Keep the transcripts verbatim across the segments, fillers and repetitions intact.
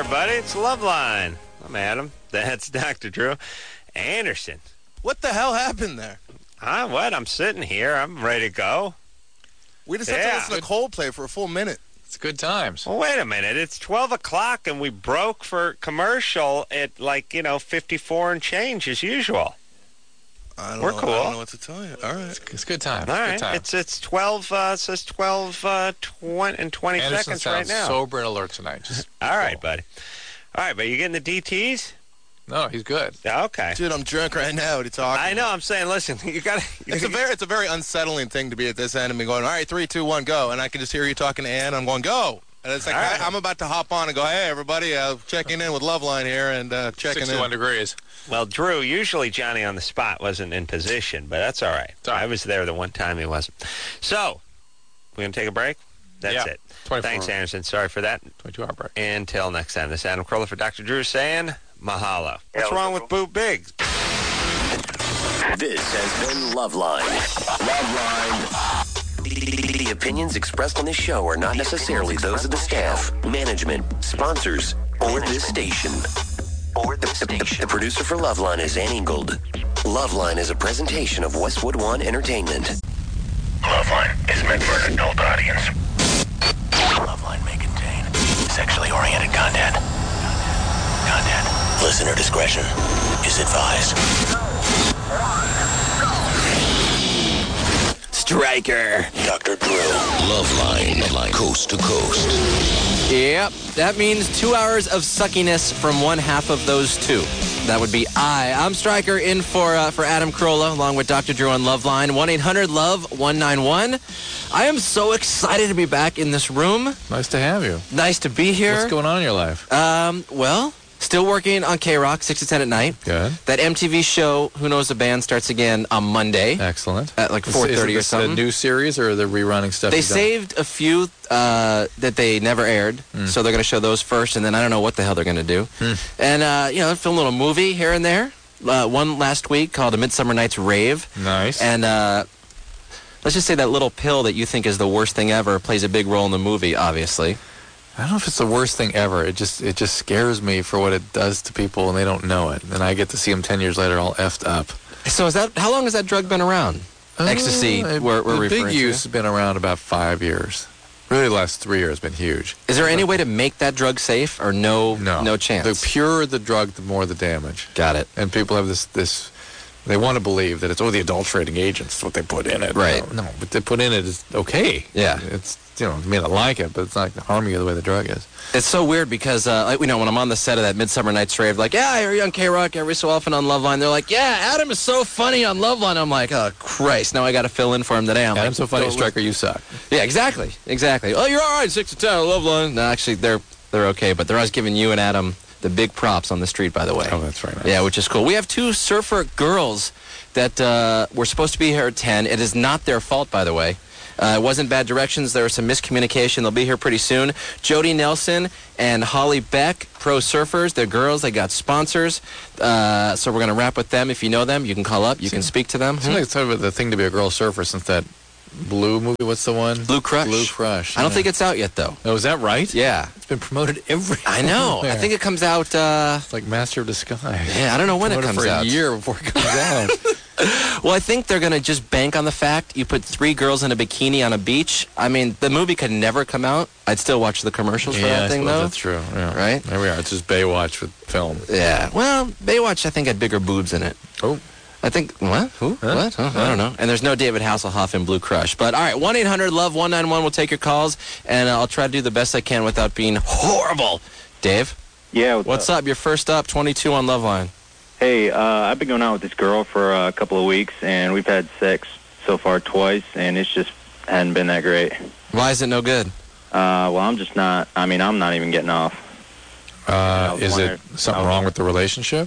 everybody. It's Loveline. I'm Adam. That's Doctor Drew Anderson. What the hell happened there? Huh? What? I'm sitting here. I'm ready to go. We just had Yeah. to listen to Coldplay for a full minute. It's good times. Well, wait a minute. It's twelve o'clock and we broke for commercial at like, you know, fifty-four and change as usual. I don't We're know. cool. I don't know what to tell you. All right. It's good times. All Good right. times. It's it's twelve, uh, it says twelve uh, twenty, and twenty Anderson seconds sounds right now. sober and alert tonight. Just All right, go. buddy. All right, but you getting the D Ts? No, he's good. Okay. Dude, I'm drunk right now. What are you talking I know. I'm saying, listen, you got to... It's a very it's a very unsettling thing to be at this end and be going, all right, three, two, one, go. And I can just hear you talking to Ann. I'm going, go. And it's like, All right. I, I'm about to hop on and go, hey, everybody, uh, checking in with Loveline here and uh, checking sixty-one in. degrees. Well, Drew, usually Johnny on the spot wasn't in position, but that's all right. all right. I was there the one time he wasn't. So, we're going to take a break? That's Yeah. it. twenty-four Thanks, Anderson. Sorry for that. twenty-two hour break. Until next time, this is Adam Carolla for Doctor Drew saying mahalo. Yeah, What's wrong with Boo Biggs? This has been Loveline. Loveline. The, the opinions expressed on this show are not necessarily those of the staff, management, sponsors, or this station. Or the station. The producer for Loveline is Ann Ingold. Loveline is a presentation of Westwood One Entertainment. Loveline is meant for an adult audience. Loveline may contain sexually oriented content. Content. Listener discretion is advised. Striker. Doctor Drew. Loveline. Loveline. Coast to coast. Yep, that means two hours of suckiness from one half of those two. That would be I. I'm Stryker in for uh, for Adam Carolla, along with Doctor Drew on Loveline. one eight hundred love one nine one. I am so excited to be back in this room. Nice to have you. Nice to be here. What's going on in your life? Um, well, still working on K-Rock, six to ten at night. Good. That M T V show, Who Knows the Band, starts again on Monday Excellent. at like Is- four is thirty it or this something. a new series or are they rerunning stuff? They you've done? saved a few uh, that they never aired, Hmm. so they're going to show those first, and then I don't know what the hell they're going to do. Hmm. And, uh, you know, they're filming a little movie here and there. Uh, one last week called A Midsummer Night's Rave. Nice. And uh, let's just say that little pill that you think is the worst thing ever plays a big role in the movie, obviously. I don't know if it's the worst thing ever. It just it just scares me for what it does to people and they don't know it. And I get to see them ten years later all effed up. So is that how long has that drug been around? Ecstasy, Uh, we're, we're the referring big to. use has been around about five years. Really, the last three years has been huge. Is there any way to make that drug safe, or no, No, no chance? The purer the drug, the more the damage. Got it. And people have this this. They want to believe that it's oh the adulterating agents, what they put in it. Right. No, no, what they put in it is okay. Yeah. It's you know, I mean I like it, but it's not harming you the way the drug is. It's so weird because, uh, like, you know, when I'm on the set of that Midsummer Night's Rave, like, yeah, I hear you on K-Rock every so often on Loveline. They're like, yeah, Adam is so funny on Loveline. I'm like, oh, Christ, now I got to fill in for him today. I'm Adam's like, so funny, "Don't Stryker, you suck. Yeah, exactly, exactly. Oh, you're all right, six to ten on Loveline. No, actually, they're they're okay, but they're always giving you and Adam the big props on the street, by the way. Oh, that's very nice. Yeah, which is cool. We have two surfer girls that uh, were supposed to be here at ten. It is not their fault, by the way. Uh, it wasn't bad directions. There was some miscommunication. They'll be here pretty soon. Jody Nelson and Holly Beck, pro surfers. They're girls. They got sponsors. Uh, so we're going to wrap with them. If you know them, you can call up. You can speak to them. Seems like it's sort of the thing to be a girl surfer since that Blue movie. What's the one? Blue Crush. Blue Crush. I don't yeah. think it's out yet, though. Oh, is that right? Yeah. It's been promoted every. I know. I think it comes out. Uh, It's like Master of Disguise. yeah, I don't know when it Promoted comes for out. a year before it comes out. Well, I think they're going to just bank on the fact you put three girls in a bikini on a beach. I mean, the movie could never come out. I'd still watch the commercials for yeah, that I thing, suppose though. that's true. Yeah. Right? There we are. It's just Baywatch with film. Yeah. Well, Baywatch, I think, had bigger boobs in it. Oh. I think, what? Who? What? Oh, I don't know. And there's no David Hasselhoff in Blue Crush. But, all right, one eight hundred love one nine one will take your calls, and uh, I'll try to do the best I can without being horrible. Dave? Yeah. What's, What's up? You're first up, twenty-two on Loveline. Hey, uh, I've been going out with this girl for uh, a couple of weeks, and we've had sex so far twice, and it's just hadn't been that great. Why is it no good? Uh, well, I'm just not, I mean, I'm not even getting off. Uh, was is it wondering- something I was- wrong with the relationship?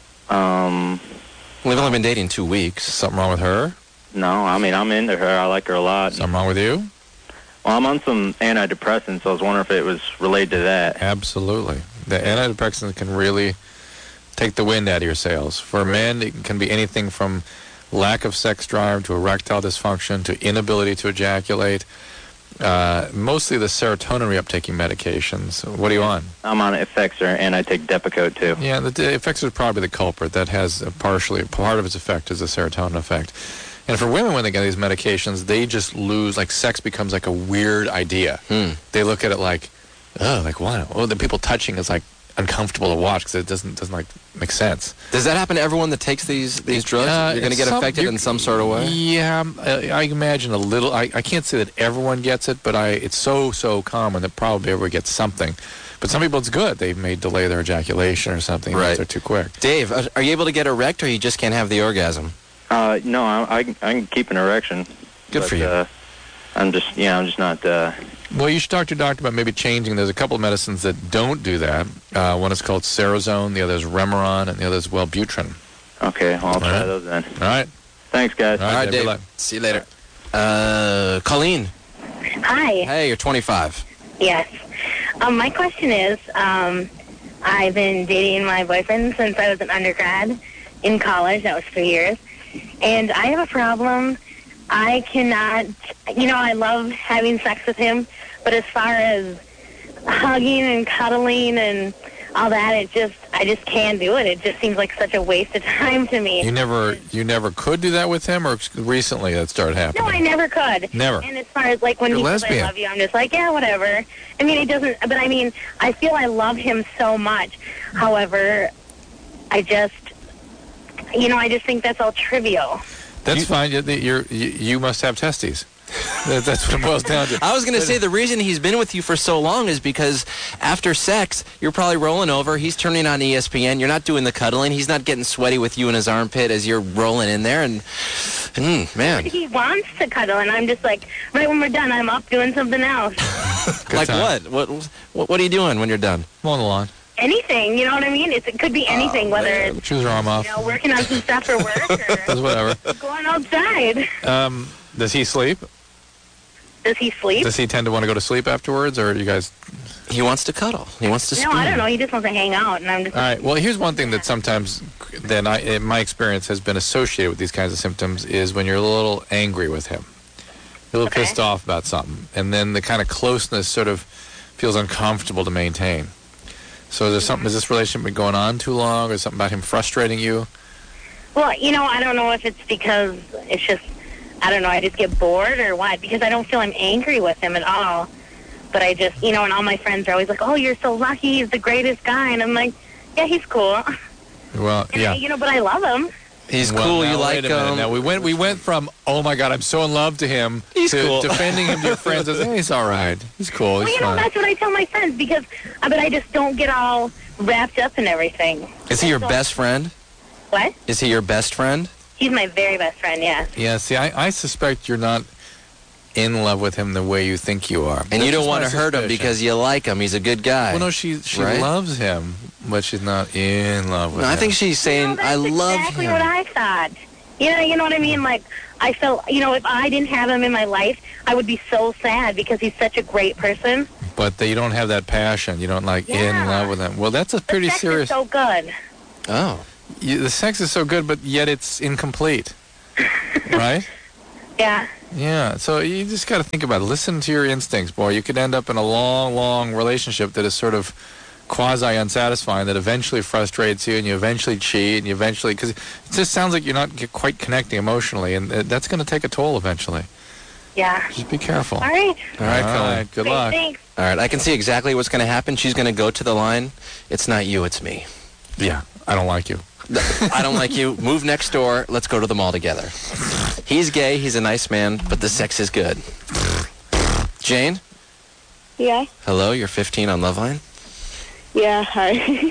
Um, We've only been dating two weeks. Something wrong with her? no, I mean, I'm into her. I like her a lot. Something wrong with you? Well, I'm on some antidepressants, so I was wondering if it was related to that. Absolutely. The antidepressants can really take the wind out of your sails. For men, it can be anything from lack of sex drive to erectile dysfunction to inability to ejaculate. Uh, mostly the serotonin reuptaking medications. What are you on? I'm on Effexor, and I take Depakote, too. Yeah, the, the Effexor is probably the culprit. That has a partially, part of its effect is a serotonin effect. And for women, when they get these medications, they just lose, like sex becomes like a weird idea. Hmm. They look at it like, oh, like what? Oh, the people touching is like uncomfortable to watch because it doesn't, doesn't like make sense. Does that happen to everyone that takes these these drugs? Uh, You're going to get some- affected you're- in some sort of way? Yeah, I, I imagine a little. I, I can't say that everyone gets it, but I it's so, so common that probably everyone gets something. But some people it's good. They may delay their ejaculation or something Right. if they're too quick. Dave, are are you able to get erect, or you just can't have the orgasm? Uh, no, I, I, can- I can keep an erection. Good but, for you. Uh, I'm just, yeah, I'm just not, uh, Well, you should talk to your doctor about maybe changing. There's a couple of medicines that don't do that. Uh, one is called Cerazone, the other is Remeron, and the other is Wellbutrin. okay, well, I'll try All right. those then. All right. Thanks, guys. All All right, right, Dave, good Dave. luck. See you later. Uh, Colleen. Hi. Hey, you're twenty-five. Yes. Um, my question is, um, I've been dating my boyfriend since I was an undergrad in college. That was three years. And I have a problem. I cannot, you know, I love having sex with him, but as far as hugging and cuddling and all that, it just, I just can't do it. It just seems like such a waste of time to me. You never, you never could do that with him, or recently that started happening? No, I never could. Never. And as far as, like, when You're he says, I lesbian. love you, I'm just like, yeah, whatever. I mean, it doesn't, but I mean, I feel I love him so much. However, I just, you know, I just think that's all trivial. That's fine. You, you're, you, you must have testes. That- That's what it boils down to. I was going to say the reason he's been with you for so long is because after sex, you're probably rolling over. He's turning on E S P N. You're not doing the cuddling. He's not getting sweaty with you in his armpit as you're rolling in there. And, mm, man. He wants to cuddle, and I'm just like, right when we're done, I'm up doing something else. Good Like time. what? what? What What are you doing when you're done? Mowing the lawn. Anything, you know what I mean? It's, it could be anything, whether it's, Chews her arm off. you know, working on some stuff for work Does or whatever. going outside. Um, does he sleep? Does he sleep? Does he tend to want to go to sleep afterwards, or do you guys? He wants to cuddle. He wants to No, spoon. I don't know. He just wants to hang out, and I'm just All right. Well, here's one thing that sometimes, then I, in my experience, has been associated with these kinds of symptoms is when you're a little angry with him, you're a little Okay. pissed off about something, and then the kind of closeness sort of feels uncomfortable to maintain. So, is there something? Has this relationship been going on too long, or is something about him frustrating you? Well, you know, I don't know if it's because it's just, I don't know, I just get bored or what, because I don't feel I'm angry with him at all. But I just, you know, and all my friends are always like, oh, you're so lucky, he's the greatest guy. And I'm like, yeah, he's cool. Well, And yeah. I, you know, but I love him. He's Well, cool. now, You wait like a minute. him. Now we went we went from oh my god I'm so in love to him He's to cool. defending him to your friends as hey, he's all right, he's cool, Well, he's you know, fine. that's what I tell my friends, because, uh, but I just don't get all wrapped up in everything. Is he your So- best friend? What? Is he your best friend? He's my very best friend, yes. Yeah, see, I, I suspect you're not in love with him the way you think you are. And That's you don't just want my to hurt him suspicion. because you like him. He's a good guy. Well, no, she she Right? loves him, but she's not in love with No, him. I think she's saying, No, that's I love exactly him. what I thought. You know, you know what I mean? Like, I felt, you know, if I didn't have him in my life, I would be so sad because he's such a great person. But you don't have that passion. You don't like in Yeah. love with him. Well, that's a The pretty sex serious. is so good. Oh. You, the sex is so good, but yet it's incomplete, right? Yeah. Yeah, so you just got to think about it. Listen to your instincts, boy. You could end up in a long, long relationship that is sort of quasi-unsatisfying, that eventually frustrates you, and you eventually cheat, and you eventually... Because it just sounds like you're not g- quite connecting emotionally, and uh, that's going to take a toll eventually. Yeah. Just be careful. All right. All right, All Colleen. right, good Great, luck. thanks. All right, I can see exactly what's going to happen. She's going to go to the line. It's not you, it's me. Yeah, I don't like you. I don't like you. Move next door. Let's go to the mall together. He's gay. He's a nice man, but the sex is good. Jane? Yeah. Hello, you're fifteen on Loveline? Yeah. Hi.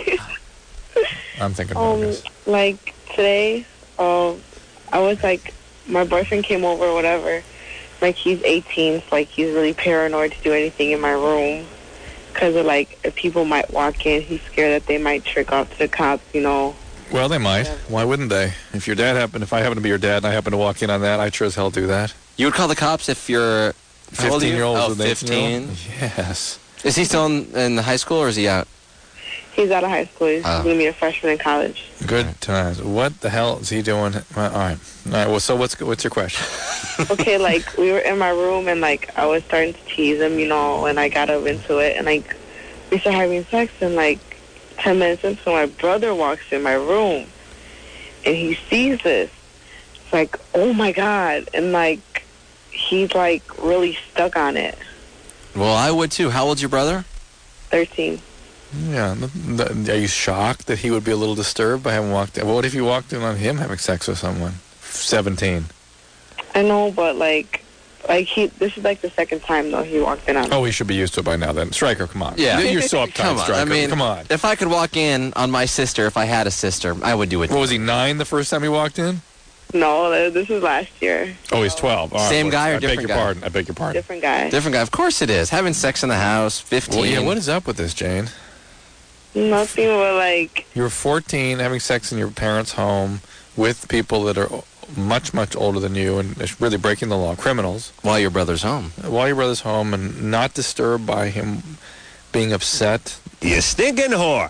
I'm thinking about um, this. like today, um, I was like, my boyfriend came over or whatever. Like he's eighteen, so like he's really paranoid to do anything in my room, because of like if people might walk in, he's scared that they might trick out to the cops, you know. Well, they might. Why wouldn't they? If your dad happened, if I happen to be your dad and I happen to walk in on that, I'd sure as hell do that. You would call the cops if you're... How old are you? fifteen-year-old Oh, with an eighteen-year-old? fifteen. Yes. Is he still in, in high school or is he out? He's out of high school. He's Oh. going to be a freshman in college. Good times. What the hell is he doing? Well, all right. All right. Well, so what's what's your question? Okay, like, we were in my room, and, like, I was starting to tease him, you know, and I got up into it, and, like, we started having sex, and, like, ten minutes into it, my brother walks in my room, and he sees this. It's like, oh, my God. And, like, he's, like, really stuck on it. Well, I would too. How old's your brother? thirteen. Yeah. th- th- Are you shocked that he would be a little disturbed by having walked in? What if you walked in on him having sex with someone? seventeen. I know, but, like, like he. This is, like, the second time, though, he walked in on me. Oh, he should be used to it by now then. Stryker, come on. Yeah. You're so uptight, Come on. Stryker. I mean, come on. if I could walk in on my sister, if I had a sister, I would do it. What was he, nine the first time he walked in? No, th- this was last year. Oh, he's twelve. All right, Same well, guy or I different beg your guy? pardon. I beg your pardon. Different guy. Different guy. Of course it is. Having sex in the house, fifteen. Well, yeah, what is up with this, Jane? Nothing but, like, You were fourteen, having sex in your parents' home with people that are much, much older than you and is really breaking the law, criminals, While your brother's home. while your brother's home and not disturbed by him being upset. You stinking whore.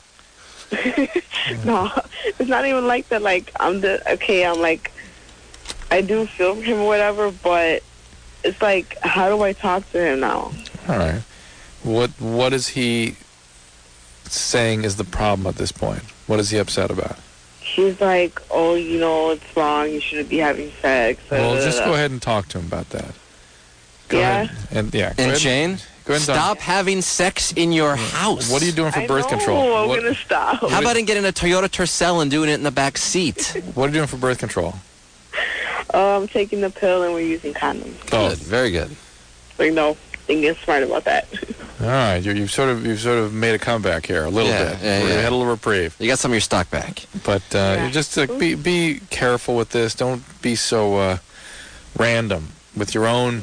no, it's not even like that. Like, I'm the, okay, I'm like, I do feel for him or whatever, but it's like, how do I talk to him now? All right. What What is he saying is the problem at this point? What is he upset about? He's like, oh, you know, it's wrong. You shouldn't be having sex. Well, da, da, just da. go ahead and talk to him about that. Go Yeah? ahead. And yeah. go And ahead. Shane, Go ahead and stop having sex in your house. What are you doing for I birth know, control? I'm What, going to stop. How about in getting a Toyota Tercel and doing it in the back seat? what are you doing for birth control? Uh, I'm taking the pill and we're using condoms. Oh. Good, very good. Like, no, think get smart about that. All right, you, you've sort of you've sort of made a comeback here a little Yeah, bit. yeah, We yeah. had a little reprieve, You got some of your stock back. but uh, Yeah. you just uh, be be careful with this. Don't be so uh, random with your own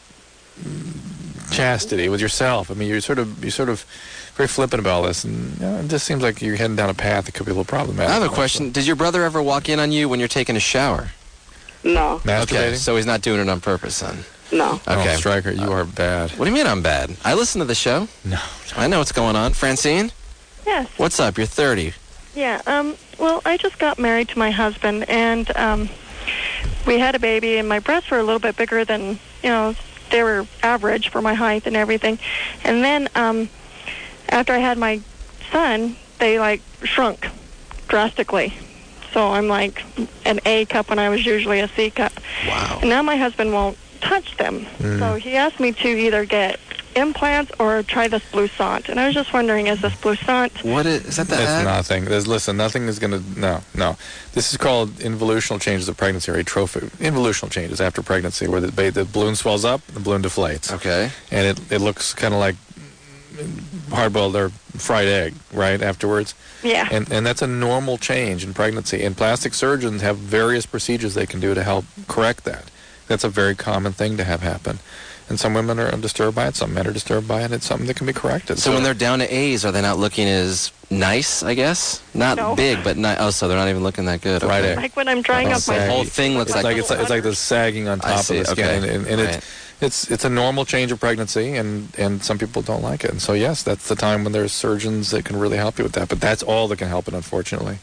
chastity with yourself. I mean, you're sort of you're sort of very flippant about all this, and you know, it just seems like you're heading down a path that could be a little problematic. I have a question. Did your brother ever walk in on you when you're taking a shower? No, Masturbating? Okay, so he's not doing it on purpose, then. no. Okay. Oh, Stryker, you are bad. What do you mean I'm bad? I listen to the show. No. I know what's going on. Francine, Yes. what's up? You're thirty. Yeah. Um. Well, I just got married to my husband, and um, we had a baby, and my breasts were a little bit bigger than, you know, they were average for my height and everything. And then um, after I had my son, they like shrunk drastically. So I'm like an A cup when I was usually a C cup. Wow. And now my husband won't touch them. Mm. So he asked me to either get implants or try this Blusant. And I was just wondering, is this Blusant? What is, is that the It's ad? nothing. There's, listen, nothing is going to, no, no. This is called involutional changes of pregnancy, or atrophic, involutional changes after pregnancy, where the, ba- the balloon swells up, the balloon deflates. Okay. And it, it looks kind of like hard-boiled or fried egg, right, afterwards. Yeah. And, and that's a normal change in pregnancy. And plastic surgeons have various procedures they can do to help correct that. That's a very common thing to have happen. And some women are disturbed by it, some men are disturbed by it. It's something that can be corrected. So when they're down to A's, are they not looking as nice, I guess? Not No. big, but ni- oh, so they're not even looking that good. Right, Okay. eh? Like when I'm drying Oh, up my The saggy. whole thing looks It's like, like it's, it's like the sagging on I top see, of the skin, okay. and, and, and Right. it's it's it's a normal change of pregnancy, and and some people don't like it, and so yes, that's the time when there's surgeons that can really help you with that. But that's all that can help it, unfortunately.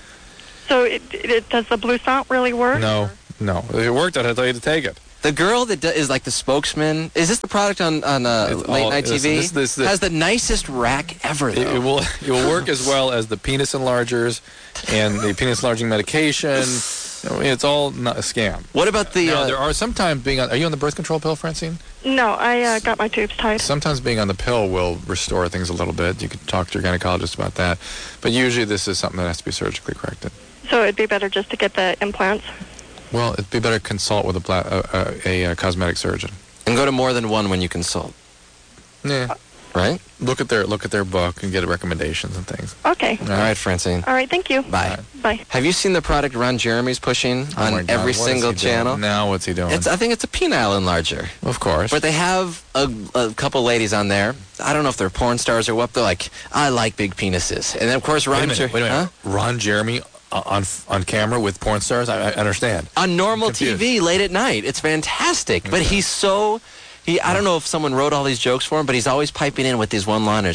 So it, it, does the Blusant really work? No, no, if it worked, I'd tell you to take it. the girl that do, is like the spokesman. Is this the product on on uh, It's late all- night T V? this- this- this- Has the nicest rack ever. It, Though. it will it will work as well as the penis enlargers and the penis enlarging medication. I mean, it's all not a scam. What about the? Now, uh, there are sometimes being on. Are you on the birth control pill, Francine? No, I uh, got my tubes tied. Sometimes being on the pill will restore things a little bit. You could talk to your gynecologist about that. But usually this is something that has to be surgically corrected. So it'd be better just to get the implants. Well, it'd be better to consult with a, pla- uh, a, a cosmetic surgeon. and go to more than one when you consult. Yeah. Right? Look at their look at their book and get recommendations and things. Okay. All right, Francine. All right, thank you. Bye. Bye. Have you seen the product Ron Jeremy's pushing Oh on my God, every what is single he doing? channel? Now what's he doing? It's, I think it's a penile enlarger. Of course. But they have a, a couple ladies on there. I don't know if they're porn stars or what. They're like, I like big penises. And then, of course, wait Ron a minute. Jer- Wait a minute. Huh? Ron Jeremy uh, on on camera with porn stars. I, I understand. On normal Confused. T V late at night. It's fantastic. But he's so... He, I don't know if someone wrote all these jokes for him, but he's always piping in with these one-liners. It's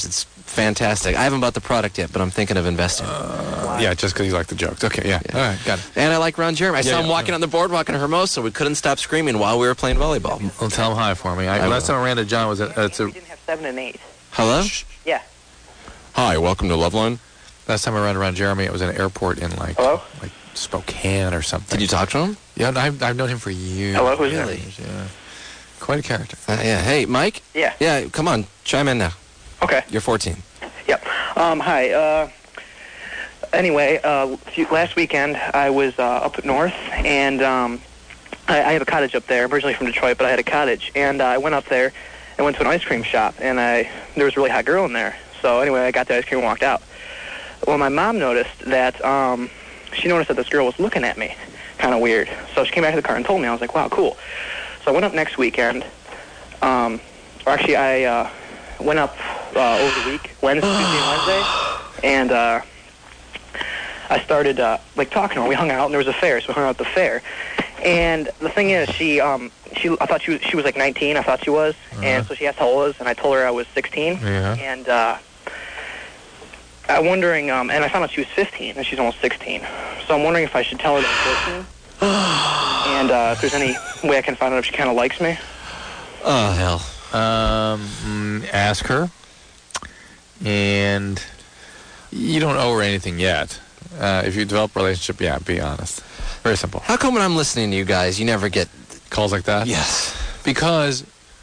fantastic. I haven't bought the product yet, but I'm thinking of investing. Uh, yeah, just because you like the jokes. Okay, yeah. Yeah. All right, got it. And I like Ron Jeremy. I Yeah, saw him yeah, walking yeah. on the boardwalk in Hermosa. We couldn't stop screaming while we were playing volleyball. Well, tell him hi for me. I, I last will. time I ran to John was at, uh, to, We didn't have seven and eight. Hello? Yeah. Hi, welcome to Loveline. last time I ran around Jeremy, it was in an airport in like Hello? like Spokane or something. Did you talk to him? Yeah, no, I've, I've known him for years. Hello, who's Really? Years, yeah. Quite a character. Uh, yeah. Hey, Mike? Yeah. Yeah, come on. Chime in now. Okay. You're fourteen. Yep. Um, hi. Uh, anyway, uh, few, last weekend I was uh, up north, and um, I, I have a cottage up there. I'm originally from Detroit, but I had a cottage, and uh, I went up there and went to an ice cream shop, and I there was a really hot girl in there. So anyway, I got the ice cream and walked out. Well, my mom noticed that um, she noticed that this girl was looking at me, kind of weird. So she came back to the car and told me. I was like, wow, cool. So I went up next weekend. Um, or actually, I uh, went up uh, over the week, Wednesday, Tuesday, and Wednesday, and uh, I started uh, like talking to her. We hung out, and there was a fair, so we hung out at the fair. And the thing is, she, um, she, I thought she was, she was like nineteen. I thought she was, Uh-huh. and so she asked how old I was, and I told her I was sixteen. Yeah. And uh, I'm wondering, um, and I found out she was fifteen, and she's almost sixteen. So I'm wondering if I should tell her that I'm fourteen, and uh, if there's any way I can find out if she kind of likes me. Oh, hell. Um, mm, ask her. And you don't owe her anything yet. Uh, if you develop a relationship, yeah, be honest. Very simple. How come when I'm listening to you guys, you never get... Calls like that? Yes. Because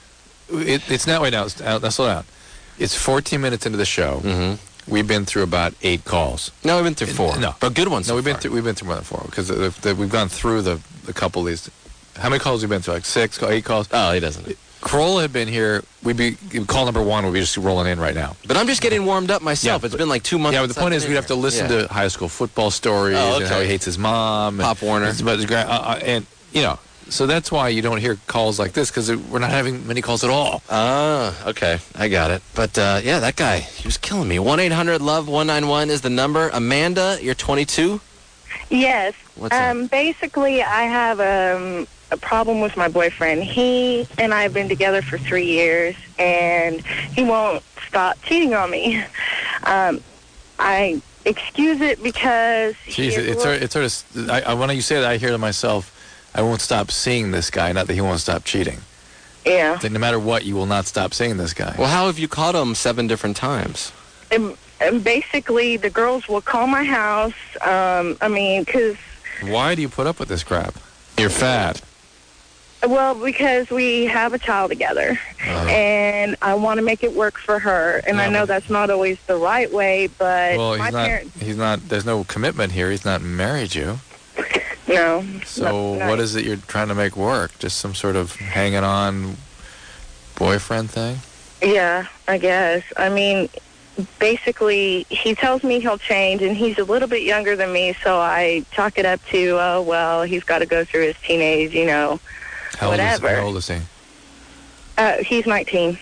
it, it's not, wait, now, now, now slow down. It's fourteen minutes into the show. Mm-hmm. We've been through about eight calls. No, we've been through four. No. But good ones No, so we've been far. through, we've been through more than four because the, the, we've gone through the, the couple of these. How many calls have we been through? Like six, eight calls? Oh, he doesn't. Corolla had been here. We'd be call number one would be just rolling in right now. But I'm just getting warmed up myself. Yeah, it's but- been like two months. Yeah, but the since point I've is been we'd have to here. listen Yeah. to high school football stories Oh, and how okay. he hates his mom. and- Pop Warner. About his grand, uh, uh, and, you know, so that's why you don't hear calls like this because we're not having many calls at all. Ah, okay. I got it. But, uh, yeah, that guy, he was killing me. one eight hundred love one nine one is the number. Amanda, you're twenty-two? Yes. What's um, basically, I have um, a problem with my boyfriend. He and I have been together for three years, and he won't stop cheating on me. Um, I excuse it because he Jeez, is a it's little- sort, it's sort of. I, I, when you say that, I hear to myself, I won't stop seeing this guy. Not that he won't stop cheating. yeah. That no matter what, you will not stop seeing this guy. Well, how have you caught him seven different times? And, and basically, the girls will call my house. Um, I mean, because Why do you put up with this crap? You're fat. well, because we have a child together, Uh, and I want to make it work for her. And I Yeah, know but- that's not always the right way, but well, my he's not. parents, He's not. There's no commitment here. He's not married you. no. So not- what is it you're trying to make work? Just some sort of hanging on boyfriend thing? Yeah, I guess. I mean, basically, he tells me he'll change, and he's a little bit younger than me, so I chalk it up to, oh, well, he's got to go through his teenage, you know, How old is, whatever. how old is he? Uh, he's nineteen.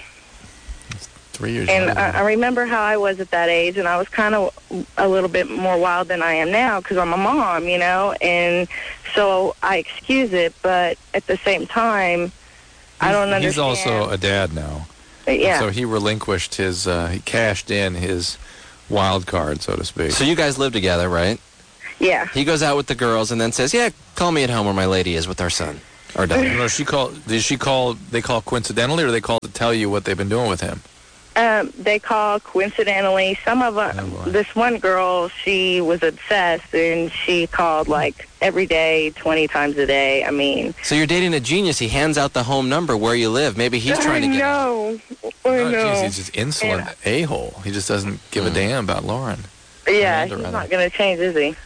Three years And younger than I, I remember how I was at that age, and I was kind of a little bit more wild than I am now because I'm a mom, you know, and so I excuse it, but at the same time, I don't understand. He's also a dad now. Yeah. So he relinquished his, uh, he cashed in his wild card, so to speak. So you guys live together, right? Yeah. He goes out with the girls and then says, yeah, call me at home where my lady is with our son. Or daughter. No, she called. Did she call? They call coincidentally, or they call to tell you what they've been doing with him? Um, they call coincidentally. Some of them, Oh, boy. this one girl, she was obsessed, and she called like every day, twenty times a day. I mean, So you're dating a genius. He hands out the home number where you live. Maybe he's trying to I get... know. I Oh, know. geez, he's just insolent a-hole. He just doesn't give a damn about Lauren. Yeah, Amanda, he's rather. not going to change, is he?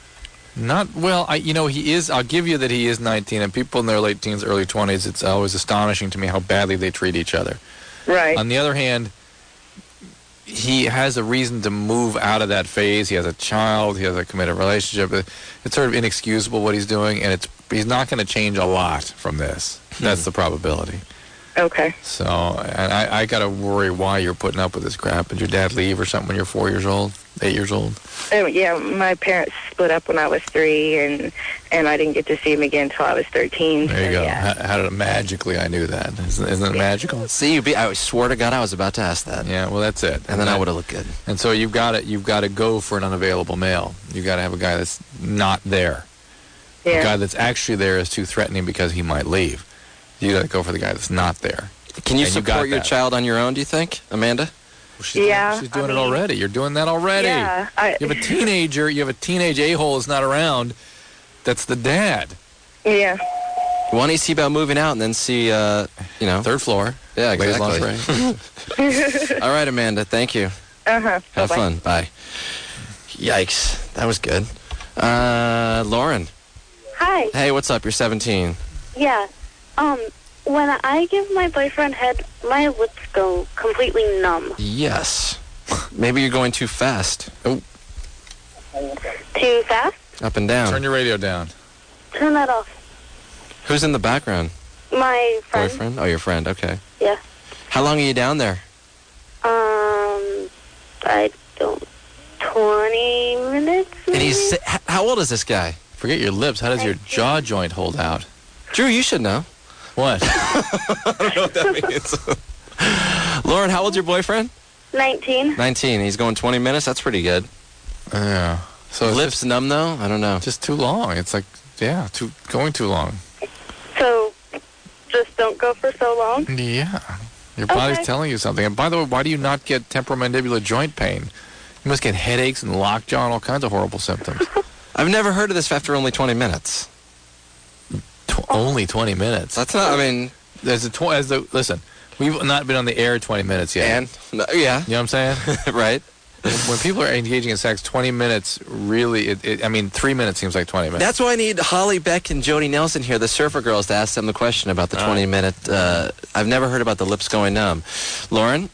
Not well. I, you know, he is. I'll give you that he is nineteen, and people in their late teens, early twenties. It's always astonishing to me how badly they treat each other. Right. On the other hand, he has a reason to move out of that phase. He has a child. He has a committed relationship. It's sort of inexcusable what he's doing, and it's he's not going to change a lot from this. That's the probability. Okay. So, and I, I got to worry why you're putting up with this crap. Did your dad leave or something when you're four years old, eight years old? Oh, yeah, my parents split up when I was three, and and I didn't get to see him again until I was thirteen. There you so, go. Yeah. How, how did it magically I knew that? Isn't, isn't it magical? See, you be, I swear to God I was about to ask that. Yeah, well, that's it. And then I that- would have looked good. And so you've got to you've got to go for an unavailable male. You've got to have a guy that's not there. Yeah. The guy that's actually there is too threatening because he might leave. You got to go for the guy that's not there. Can you And you got support your that. child on your own, do you think, Amanda? Well, she's Yeah, doing, she's doing I it mean- already. You're doing that already. Yeah, I- you have a teenager. You have a teenage a-hole that's not around. That's the dad. Yeah. Why don't you see about moving out and then see, uh, you know. Third floor. Yeah, Ladies' exactly. All right, Amanda, thank you. Uh-huh. Have Bye-bye. fun. Bye. Yikes. That was good. Uh, Lauren. Hi. Hey, what's up? You're seventeen. Yeah. Um, when I give my boyfriend head, my lips go completely numb. Yes. Maybe you're going too fast. Oh, Too fast? up and down. Turn your radio down. Turn that off. Who's in the background? My friend. Boyfriend? Oh, your friend. Okay. Yeah. How long are you down there? Um, I don't. Twenty minutes. And he's. si- h- How old is this guy? Forget your lips. How does your jaw joint hold out? Drew, you should know. What? I don't know what that means. Lauren, how old's your boyfriend? Nineteen. nineteen. He's going twenty minutes. That's pretty good. Yeah. So it's Lips just, numb though? I don't know. just too long. It's like, yeah, too going too long. So, just don't go for so long. Yeah. Your body's Okay. telling you something. And by the way, why do you not get temporomandibular joint pain? You must get headaches and lockjaw and all kinds of horrible symptoms. I've never heard of this after only twenty minutes. Tw- only twenty minutes. That's not, I mean, There's a tw- as the listen. We've not been on the air twenty minutes yet. and, no, yeah, You know what I'm saying? right. when, when people are engaging in sex, twenty minutes really. It, it, I mean, three minutes seems like twenty minutes. That's why I need Holly Beck and Jody Nelson here, the surfer girls, to ask them the question about the All twenty minute. Uh, I've never heard about the lips going numb. Lauren?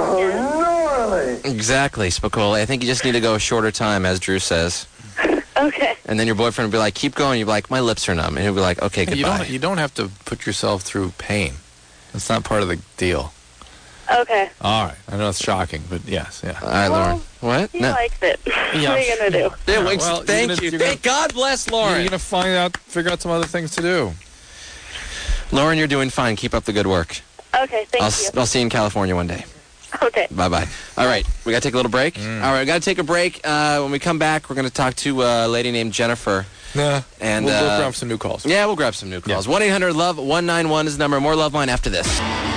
Oh, gnarly. Exactly, Spicoli. I think you just need to go a shorter time, as Drew says. Okay. And then your boyfriend will be like, keep going. You'll be like, my lips are numb. And he'll be like, okay, Hey, you goodbye. don't. You don't have to put yourself through pain. That's not part of the deal. Okay. All right. I know it's shocking, but yes, yeah. All right, Well, Lauren. What? He likes it. what are you gonna do? Yeah, Yeah, well, well, you're thank gonna- you. you're Thank God bless Lauren. You're gonna find out, figure out some other things to do. Lauren, you're doing fine. Keep up the good work. Okay. Thank I'll, you. s- I'll see you in California one day. Okay. Bye-bye. All right, we got to take a little break. Mm. All right, we got to take a break. Uh, when we come back, we're going to talk to a lady named Jennifer. Nah. And, we'll, uh, we'll grab some new calls. Yeah, we'll grab some new calls. one eight hundred love one nine one is the number. More Love Line after this.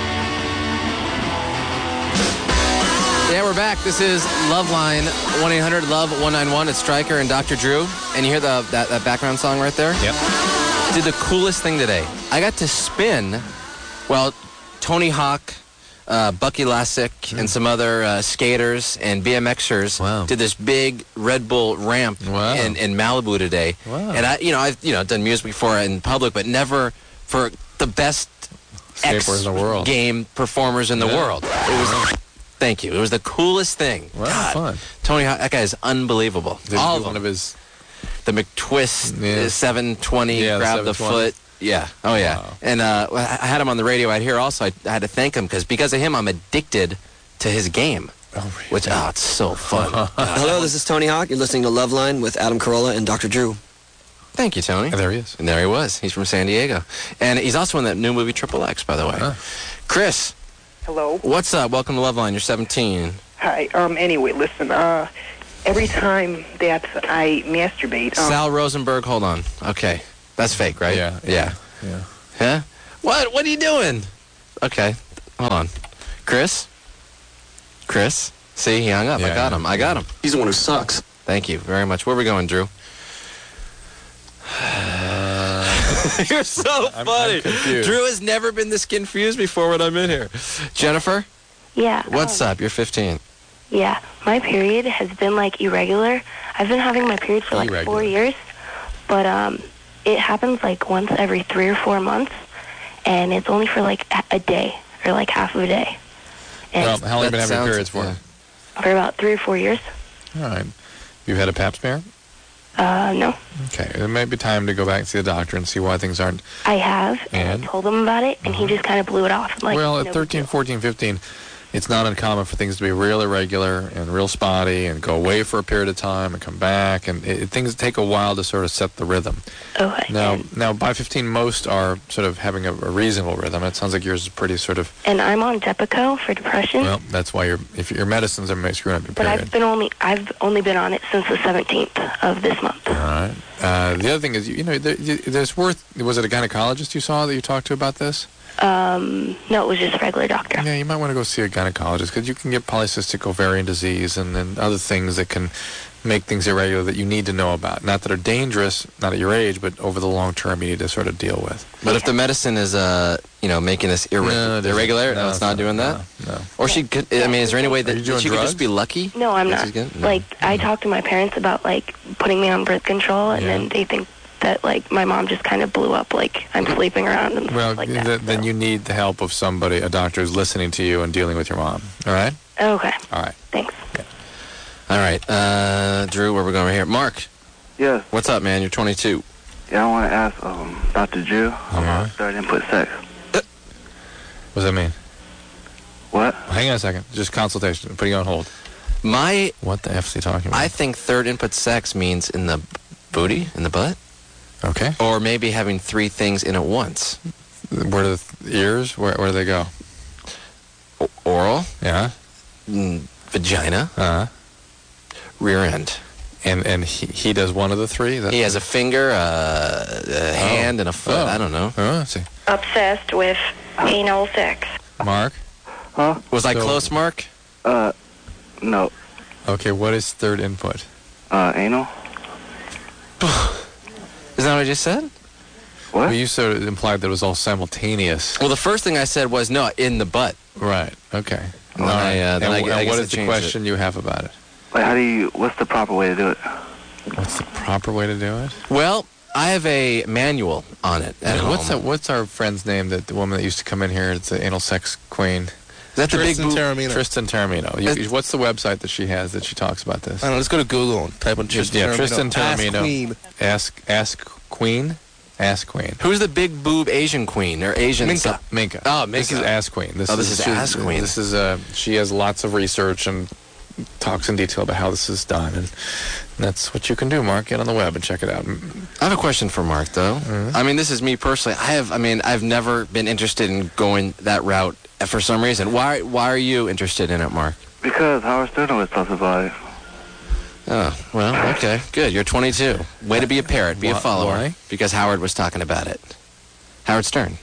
Yeah, we're back. This is Love Line, one eight hundred love one nine one. It's Stryker and Doctor Drew. And you hear the that, that background song right there? Yep. Did the coolest thing today. I got to spin, well, Tony Hawk, uh, Bucky Lasek, and some other uh, skaters and B M Xers Wow. did this big Red Bull ramp Wow. in, in Malibu today. Wow. And I, you know, I've you know done music before in public, but never for the best X Skateboarders in the world. game performers in the Yeah. world. It was. Thank you. It was the coolest thing. Wow, God, fun. Tony Hawk, that guy is unbelievable. Did All do of one them. of his. The McTwist Yeah. uh, seven twenty, Yeah, the grab the seven twenty. foot. Yeah. Oh, yeah. Wow. And uh, I I had him on the radio out here also. I, I had to thank him because because of him, I'm addicted to his game. Oh, really? Which, oh, it's so fun. Uh, Hello, this is Tony Hawk. You're listening to Love Line with Adam Carolla and Doctor Drew. Thank you, Tony. And there he is. And there he was. He's from San Diego. And he's also in that new movie Triple X, by the way. Huh. Chris, Hello. what's up? Welcome to Love Line. You're seventeen. Hi. Um. Anyway, listen. Uh, every time that I masturbate, um, Sal Rosenberg, hold on. Okay. That's fake, right? Yeah. Yeah. Yeah. Huh? What? What are you doing? Okay. Hold on. Chris? Chris? See, he hung up. I Yeah, got yeah. him. I got him. He's the one who sucks. Thank you very much. Where are we going, Drew? You're so I'm- funny. I'm confused. Drew has never been this confused before when I'm in here. Jennifer, Yeah. what's um, up? You're fifteen. Yeah. My period has been like irregular. I've been having my period for like Irregular. four years, but um, it happens like once every three or four months, and it's only for like a- a day or like half of a day. And Well, how long have you been That having sounds- periods for? yeah. for about three or four years. All right. You've had a pap smear? Uh, no. Okay, it may be time to go back and see the doctor and see why things aren't. I have, and, And? I told him about it, and he just kind of blew it off. Like, well, no at big thirteen, fourteen, fifteen, it's not uncommon for things to be real irregular and real spotty and go away for a period of time and come back. And it, things take a while to sort of set the rhythm. Okay. Now, now by fifteen, most are sort of having a, a reasonable rhythm. It sounds like yours is pretty sort of. And I'm on Depakote for depression. Well, that's why your if your medicines are screwing up your But period. I've been only I've only been on it since the seventeenth of this month. All right. Uh, the other thing is, you, you know, there, there's worth. Was it a gynecologist you saw that you talked to about this? Um, no, it was just a regular doctor. Yeah, you might want to go see a gynecologist because you can get polycystic ovarian disease and then other things that can make things irregular that you need to know about. Not that are dangerous, not at your age, but over the long term you need to sort of deal with. But if the medicine is, uh, you know, making this irre- No, it isn't. irregular, No, no, it's not doing that? No. Or she could, I mean, is there any way that you doing she could drugs? just be lucky? No, I'm That not. she's good? No. Like, I talked to my parents about, like, putting me on birth control, and Yeah. then they think that, like, my mom just kind of blew up, like, I'm sleeping around and Well, stuff like that. th- then you need the help of somebody, a doctor who's listening to you and dealing with your mom. All right? Okay. All right. Thanks. All right. Uh, Drew, where we going here? Mark. Yes. What's up, man? You're twenty-two. Yeah, I want to ask um, Doctor Drew about third input sex. What does that mean? What? Hang on a second. Just consultation. I'm putting you on hold. My. What the F's he talking about? I think third input sex means in the booty, in the butt. Okay. Or maybe having three things in at once. Where do the ears? Where, where do they go? O- oral. Yeah. Mm, vagina. Uh-huh. Rear end. And and he, he does one of the three? That's He has a finger, uh, a hand, and a foot. Oh. I don't know. Oh, I see. Obsessed with anal sex. Mark? Huh? Was I So- close, Mark? Uh, no. Okay, what is third input? Uh, anal? Isn't that what I just said? What? Well, you sort of implied that it was all simultaneous. Well, the first thing I said was no, in the butt. Right. Okay. Well, All I, uh, then and, I gu- I and what guess I is the changed question you have about it? Like, how do you, what's the proper way to do it? What's the proper way to do it? Well, I have a manual on it at And what's home. that? What's our friend's name? That the woman that used to come in here. It's the anal sex queen. Is that the big Tristan boob? Taramino. Tristan Taramino. You, what's the website that she has that she talks about this? I don't know. Let's go to Google and type in Tristan yeah, Taramino. Tristan Taramino. Ask Queen. Ask Ask Queen. Ask Queen. Who's the big boob Asian queen or Asian? Minka. sub- Minka. Oh, Minka. This is Ask Queen. Oh, this is she- Ask Queen. This is uh, she has lots of research and talks in detail about how this is done, and that's what you can do. Mark, get on the web and check it out. I have a question for Mark, though. Mm-hmm. I mean, this is me personally. I have. I mean, I've never been interested in going that route for some reason. Why? Why are you interested in it, Mark? Because Howard Stern always talks about it. Oh, well, okay, good. You're twenty-two. Way to be a parrot, be a Why- follower. why? Because Howard was talking about it. Howard Stern.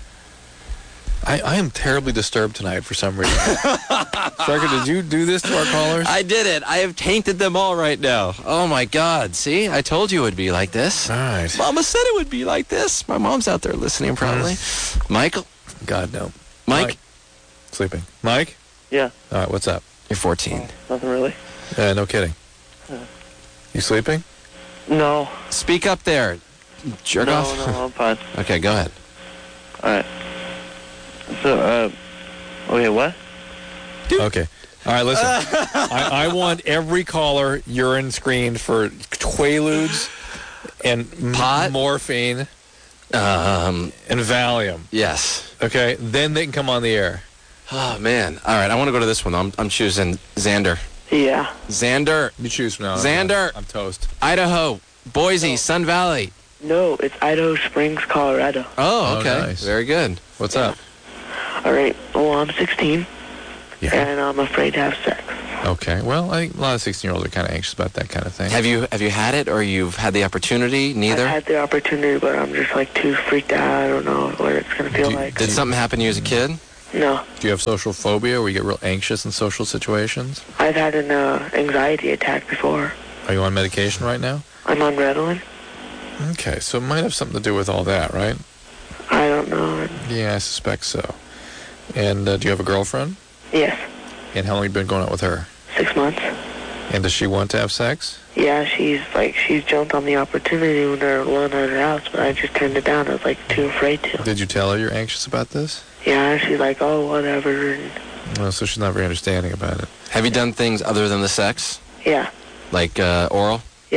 I, I am terribly disturbed tonight for some reason. Striker, did you do this to our callers? I did it. I have tainted them all right now. Oh my God! See, I told you it would be like this. All right. Mama said it would be like this. My mom's out there listening, probably. Michael. God no. Mike. Mike. Sleeping. Mike. Yeah. All right. What's up? You're fourteen. Nothing really. Uh, no kidding. You sleeping? No. Speak up there. Jerk no, off. No, I'm fine. Okay, go ahead. All right. So, uh, okay, what? Okay. All right, listen. I, I want every caller urine screened for Quaaludes and m- Pot? morphine Um, and Valium. yes. Okay? Then they can come on the air. Oh man. All right, I want to go to this one. I'm I'm choosing Xander. Yeah. Xander. You choose from now. Xander. I'm toast. Idaho. Boise. Sun Valley. No, it's Idaho Springs, Colorado. Oh, Oh, okay. nice. Very good. What's up? All right. Well, I'm sixteen, Yeah. and I'm afraid to have sex. Okay. Well, I think a lot of sixteen-year-olds are kind of anxious about that kind of thing. Have you have you had it or you've had the opportunity? Neither. I had the opportunity, but I'm just like too freaked out. I don't know what it's gonna feel Do you- like. Did something happen to you as a kid? No, Do you have social phobia where you get real anxious in social situations? I've had an uh, anxiety attack before. Are you on medication right now? I'm on Ritalin. Okay, so it might have something to do with all that, right? I don't know. Yeah, I suspect so. And uh, do you have a girlfriend? Yes, And how long have you been going out with her? six months. And does she want to have sex? Yeah, she's like she's jumped on the opportunity when they're alone at her house, but I just turned it down. I was like too afraid to. Did you tell her you're anxious about this? Yeah, she's like, oh, whatever. And Well, so she's not very understanding about it. Have you done things other than the sex, yeah, like uh, oral? yes.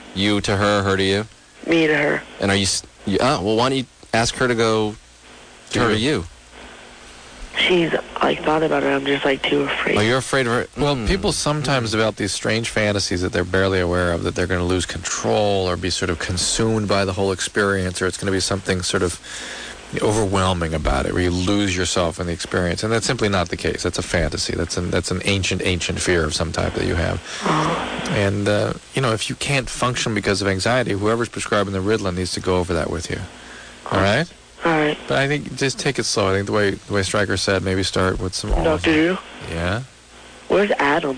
You to her, her to you? Me to her. And are you... s- you oh, well, why don't you ask her to go to her to you? She's like thought about it. I'm just like too afraid. Oh, you're afraid of her? Well, people sometimes develop these strange fantasies that they're barely aware of, that they're going to lose control or be sort of consumed by the whole experience, or it's going to be something sort of overwhelming about it, where you lose yourself in the experience. And that's simply not the case. That's a fantasy. That's an, that's an ancient, ancient fear of some type that you have. And, uh, you know, if you can't function because of anxiety, whoever's prescribing the Ritalin needs to go over that with you. All right? All right. But I think just take it slow. I think the way the way Stryker said, maybe start with some... Doctor Drew? Yeah? Where's Adam?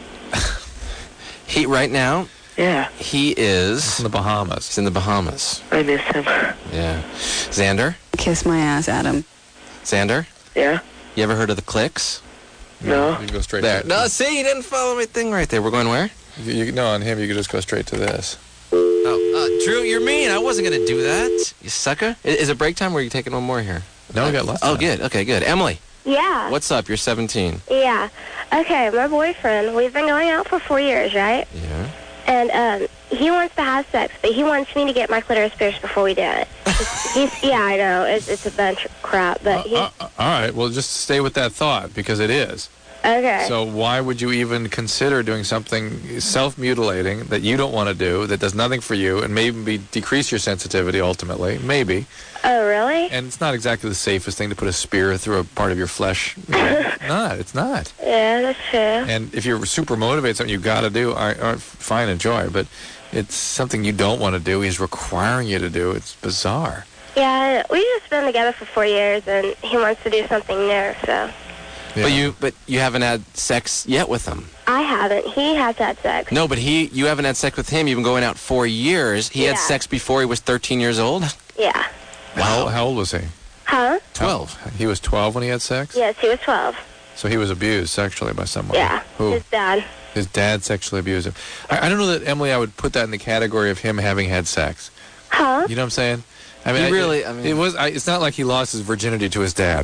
He, right now... Yeah. He is... in the Bahamas. He's in the Bahamas. I miss him. Yeah. Xander? Kiss my ass, Adam. Xander? Yeah? You ever heard of the Clicks? No. You can go straight There. to No, see, you didn't follow my thing right there. We're going where? You, you, no, on him, you could just go straight to this. Oh, uh, Drew, you're mean. I wasn't going to do that. You sucker. Is, is it break time or are you taking one more here? No, we got lots Oh, of good. Okay, good. Emily, Yeah. what's up? You're seventeen. Yeah. Okay, my boyfriend, we've been going out for four years, right? Yeah. And um, he wants to have sex, but he wants me to get my clitoris pierced before we do it. He's, yeah, I know. It's, it's a bunch of crap, but he... Uh, uh, all right, well, just stay with that thought, because it is. Okay. So why would you even consider doing something self-mutilating that you don't want to do, that does nothing for you, and maybe decrease your sensitivity ultimately? Maybe. Oh, really? And it's not exactly the safest thing to put a spear through a part of your flesh. It's not. It's not. Yeah, that's true. And if you're super motivated, something you got to do, I, I, fine, enjoy. But it's something you don't want to do. He's requiring you to do. It's bizarre. Yeah, we've just been together for four years, and he wants to do something new, so... Yeah. But you, but you haven't had sex yet with him. I haven't. He has had sex. No, but he, you haven't had sex with him. You've been going out four years. He Yeah. had sex before he was thirteen years old. Yeah. How, how old was he? Huh? twelve. He was twelve when he had sex? Yes, he was twelve. So he was abused sexually by someone? Yeah. Who? His dad. His dad sexually abused him. I, I don't know that, Emily, I would put that in the category of him having had sex. Huh? You know what I'm saying? I mean, He I- really- it, I mean- it was. I, it's not like he lost his virginity to his dad.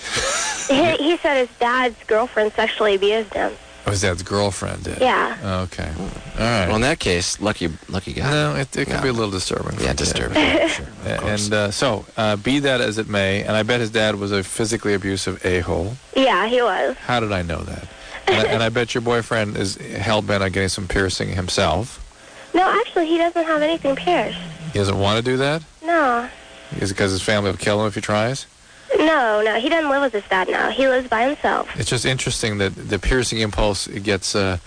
He, he said his dad's girlfriend sexually abused him. Oh, his dad's girlfriend did. Yeah. Oh, okay. All right. Well, in that case, lucky, lucky guy. No, it, it can Yeah. be a little disturbing. for Yeah, a kid. disturbing. Sure. A- Of course. And uh, so, uh, be that as it may, and I bet his dad was a physically abusive a-hole. Yeah, he was. How did I know that? And I, and I bet your boyfriend is hell-bent on getting some piercing himself. No, actually, he doesn't have anything pierced. He doesn't want to do that? No. Is it because his family will kill him if he tries? No, no, he doesn't live with his dad now. He lives by himself. It's just interesting that the piercing impulse gets uh,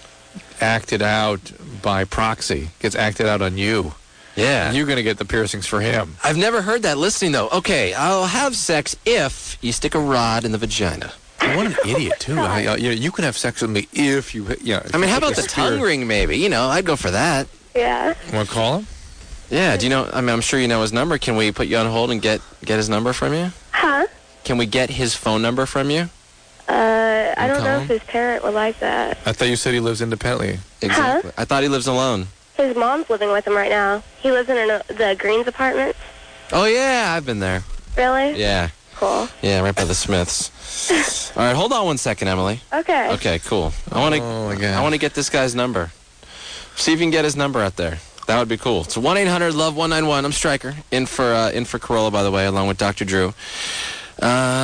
acted out by proxy, gets acted out on you. Yeah. And you're going to get the piercings for him. I've never heard that listening, though. Okay, I'll have sex if you stick a rod in the vagina. What an idiot, too. I, uh, you, know, you can have sex with me if you... you know, if I mean, you how put about the spear- tongue ring, maybe? You know, I'd go for that. Yeah. You want to call him? Yeah, do you know, I mean, I'm sure you know his number. Can we put you on hold and get, get his number from you? Huh? Can we get his phone number from you? Uh, I don't call know him? if his parent would like that. I thought you said he lives independently. Exactly. I thought he lives alone. His mom's living with him right now. He lives in an, the Greens apartments. Oh, yeah, I've been there. Really? Yeah. Cool. Yeah, right by the Smiths. All right, hold on one second, Emily. Okay. Okay, cool. I want to Oh, my God. I want to get this guy's number. See if you can get his number out there. That would be cool. It's one eight hundred love one nine one. I'm Stryker. In for uh, in for Corolla, by the way, along with Doctor Drew. Um,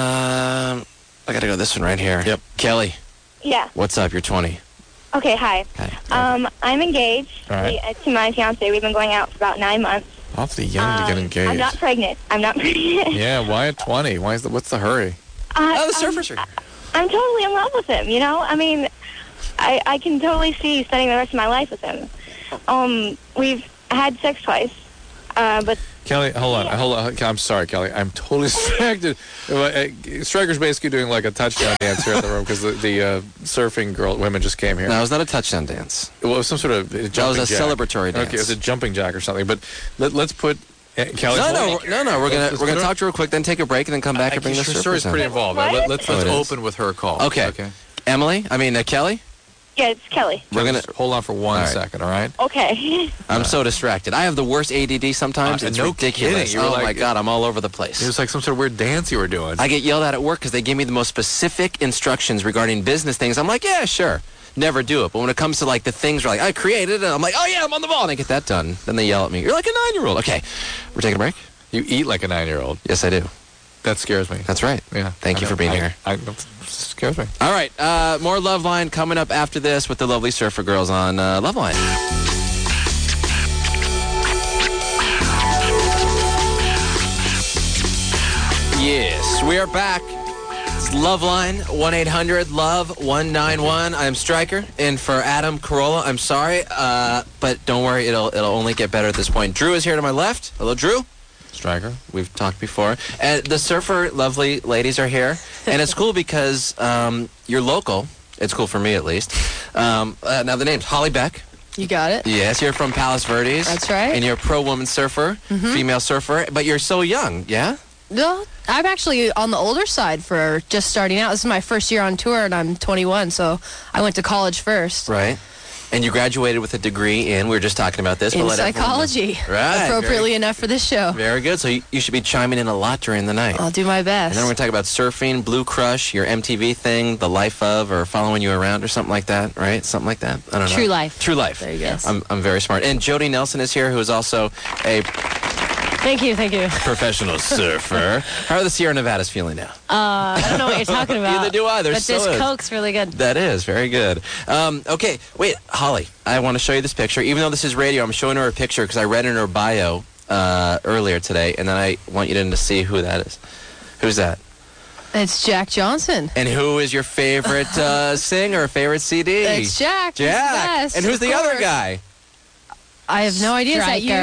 I got to go this one right here. Yep. Kelly, Yeah. what's up? You're twenty. Okay, hi. Hi. Um, I'm engaged All right. we, uh, to my fiance. We've been going out for about nine months. Awfully young to get Um, engaged. I'm not pregnant. I'm not pregnant. Yeah, why at twenty? Why is the, what's the hurry? I, Oh, the um, surfers are. I'm totally in love with him, you know? I mean, I, I can totally see spending the rest of my life with him. Um, we've had sex twice, uh, but Kelly, hold on, hold on. I'm sorry, Kelly. I'm totally distracted. Uh, Stryker's basically doing like a touchdown dance here in the room because the, the uh, surfing girl women just came here. No, it was not a touchdown dance. Well, it was some sort of uh, jumping That was a jack. celebratory dance. Okay, it was a jumping jack or something. But let, let's put uh, Kelly. No, hold no, on. we're- no, no. We're gonna Let's- we're let's gonna put her- talk to her real quick, then take a break, and then come back I, and bring the her surfers story's in. pretty involved. What? Let, let's Oh, let's it is? open with her call. Okay. Okay. Emily, I mean uh, Kelly. yeah, it's Kelly. We're gonna. Just hold on for one All right. second, all right? Okay. I'm so distracted. I have the worst A D D sometimes. Uh, it's no ridiculous. kidding. You were Oh like- my god, I'm all over the place. It was like some sort of weird dance you were doing. I get yelled at at work because they gave me the most specific instructions regarding business things. I'm like, yeah, sure. never do it. But when it comes to like the things where like I created it, I'm like, oh yeah, I'm on the ball, and I get that done. Then they yell at me, you're like a nine-year-old. Okay, we're taking a break. You eat like a nine-year-old. Yes, I do. That scares me. That's right. Yeah. Thank I you know. for being I, here. I, it scares me. All right, uh, more Loveline coming up after this with the lovely Surfer Girls on uh, Loveline. Yes, we are back. It's Loveline, one eight hundred love one nine one. I'm Stryker, and for Adam Carolla, I'm sorry, uh, but don't worry, it'll it'll only get better at this point. Drew is here to my left. Hello, Drew. Stryker. We've talked before. And the Surfer lovely ladies are here, and it's cool because um, you're local. It's cool for me, at least. Um, uh, now, the name's Holly Beck. You got it. Yes, you're from Palos Verdes. That's right. And you're a pro-woman surfer, Mhm. female surfer, but you're so young, yeah? No, I'm actually on the older side for just starting out. This is my first year on tour, and I'm twenty-one, so I went to college first. Right. And you graduated with a degree in, we were just talking about this. In but let everyone know. psychology. Right. Appropriately very, enough for this show. Very good. So you, you should be chiming in a lot during the night. I'll do my best. And then we're going to talk about surfing, Blue Crush, your M T V thing, The Life of, or Following You Around, or something like that, right? Something like that? I don't know. True Life. True Life. There you go. I'm, I'm very smart. And Jody Nelson is here, who is also a Thank you, thank you. professional surfer. How are the Sierra Nevadas feeling now? Uh, I don't know what you're talking about. Neither do I. They're But so this good. Coke's really good. That is very good. Um, okay, wait, Holly, I want to show you this picture. Even though this is radio, I'm showing her a picture because I read in her bio uh, earlier today, and then I want you to see who that is. Who's that? It's Jack Johnson. And who is your favorite uh, singer, favorite C D? It's Jack. He's the Jack. best, And who's of the other course. guy? I have no idea. Is that you?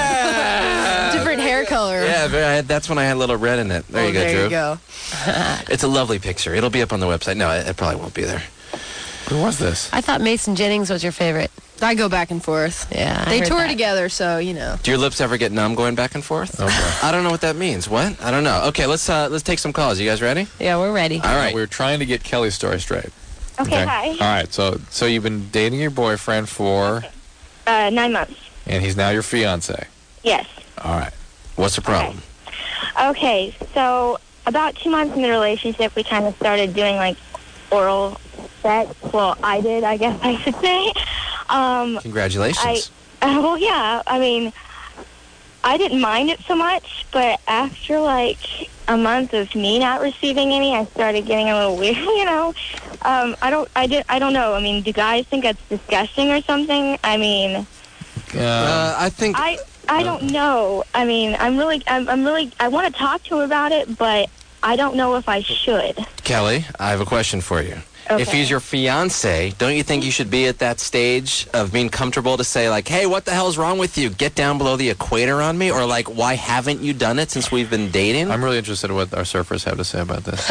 Yeah. Different hair color. Yeah, very, I, that's when I had a little red in it. There Oh, you go, there Drew. you go. It's a lovely picture. It'll be up on the website. No, it, it probably won't be there. Who was this? I thought Mason Jennings was your favorite. I go back and forth. Yeah, I They heard tour that. together, so, you know. Do your lips ever get numb going back and forth? Okay. I don't know what that means. What? I don't know. Okay, let's uh, let's take some calls. You guys ready? Yeah, we're ready. All right. We were trying to get Kelly's story straight. Okay, hi. All right. So, so you've been dating your boyfriend for, Uh, nine months. and he's now your fiance. Yes. All right. What's the problem? Okay, so about two months in the relationship, we kind of started doing, like, oral sex. Well, I did, I guess I should say. Um, Congratulations. I, uh, well, yeah, I mean, I didn't mind it so much, but after, like, a month of me not receiving any, I started getting a little weird, you know? Um, I don't, I did, I don't know. I mean, do guys think that's disgusting or something? I mean... Uh, I think... I I don't know. I mean, I'm really, I'm, I'm really, I want to talk to him about it, but I don't know if I should. Kelly, I have a question for you. Okay. If he's your fiance, don't you think you should be at that stage of being comfortable to say, like, hey, what the hell's wrong with you? Get down below the equator on me? Or, like, why haven't you done it since we've been dating? I'm really interested in what our surfers have to say about this.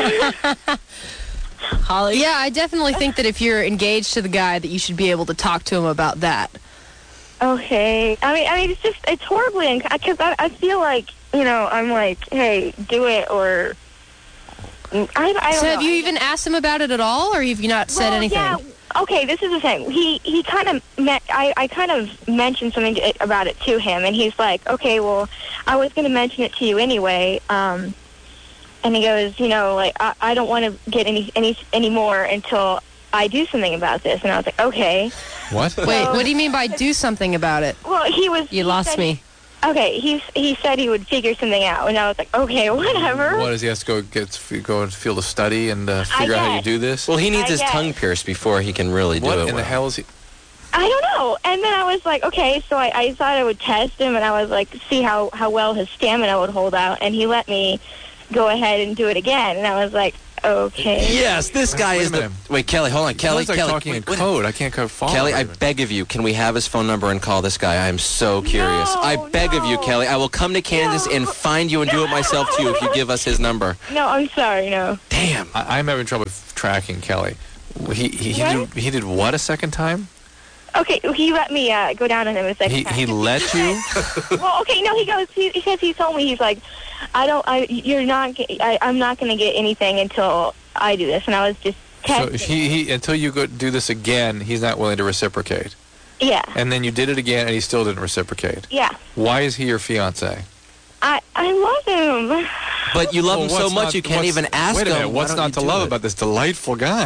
Holly? Yeah, I definitely think that if you're engaged to the guy, that you should be able to talk to him about that. Okay. I mean, I mean, it's just, it's horribly, because I, I feel like, you know, I'm like, hey, do it, or, I, I don't so know. have you even asked him about it at all, or have you not said Well, anything? Yeah. Okay, this is the thing. He he kind of met. I I kind of mentioned something to, about it to him, and he's like, okay, well, I was going to mention it to you anyway. Um, and he goes, you know, like I, I don't want to get any any any more until I do something about this. And I was like, okay. What? Wait, what do you mean by do something about it? Well, he was. You he lost said- me. Okay, he he said he would figure something out, and I was like, okay, whatever. What does he have to go get go and field a study and uh, figure out how you guess. do this? Well, he needs I his guess. tongue pierced before he can really do what it. in the well. hell is he? I don't know. And then I was like, okay, so I, I thought I would test him, and I was like, see how, how well his stamina would hold out. And he let me go ahead and do it again. And I was like, okay. Yes, this guy Wait a is the... minute. Wait, Kelly, hold on. Kelly, It's like Kelly. talking wait, in wait. code. I can't co- follow. Kelly, I even. beg of you, can we have his phone number and call this guy? I am so curious. No, I beg of you, no. Kelly. I will come to Kansas and find you and do it myself to you if you give us his number. No, I'm sorry, no. Damn. I, I'm having trouble f- tracking Kelly. He he, he What? did he did what a second time? Okay, he let me uh, go down on him a second He time. he let you? Well, okay, no, he goes, he, he says he told me, he's like, I don't, I, you're not, ge- I, I'm not going to get anything until I do this. And I was just So testing. he, he until you go do this again, he's not willing to reciprocate. Yeah, And then you did it again, and he still didn't reciprocate. yeah. Why is he your fiance? I, I love him. But you love Well, him so what's much not- you can't what's- even ask Wait a him. minute, why what's don't not you to do love it? about this delightful guy?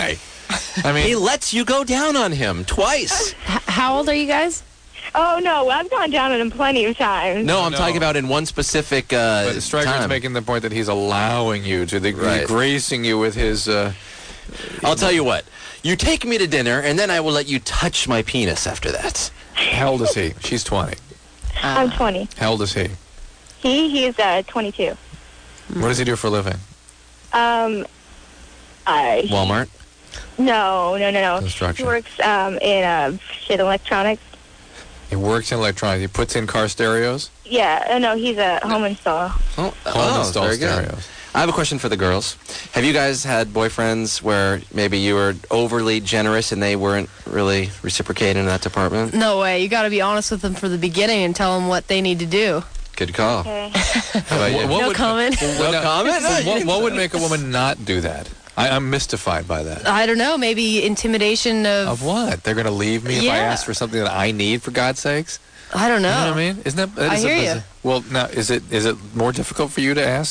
I mean, he lets you go down on him twice. H- how old are you guys? Oh, no, I've gone down on him plenty of times. No, I'm No. talking about in one specific uh, but Stryker's time. making the point that he's allowing you to, the, Right. gracing you with his. Uh, I'll tell you what. You take me to dinner, and then I will let you touch my penis after that. How old is he? She's twenty. I'm twenty. How old is he? He, he's uh, twenty-two. What does he do for a living? Um, I... Walmart? No, no, no, no. Construction. He works um, in uh, shit electronics. He works in electronics. He puts in car stereos. Yeah, uh, no, he's a home install. Oh, Home oh, install very good. stereos. I have a question for the girls. Have you guys had boyfriends where maybe you were overly generous and they weren't really reciprocating in that department? No way. You got to be honest with them from the beginning and tell them what they need to do. Good call. Okay. How about you? What No would- comment. No comment? No, you What, can what say would it. make a woman not do that? I, I'm mystified by that. I don't know. Maybe intimidation of. Of what? They're going to leave me if I Yeah. ask for something that I need, for God's sakes? I don't know. You know what I mean? Isn't that? that I is a- hear is you. a- well, now is it is it more difficult for you to ask?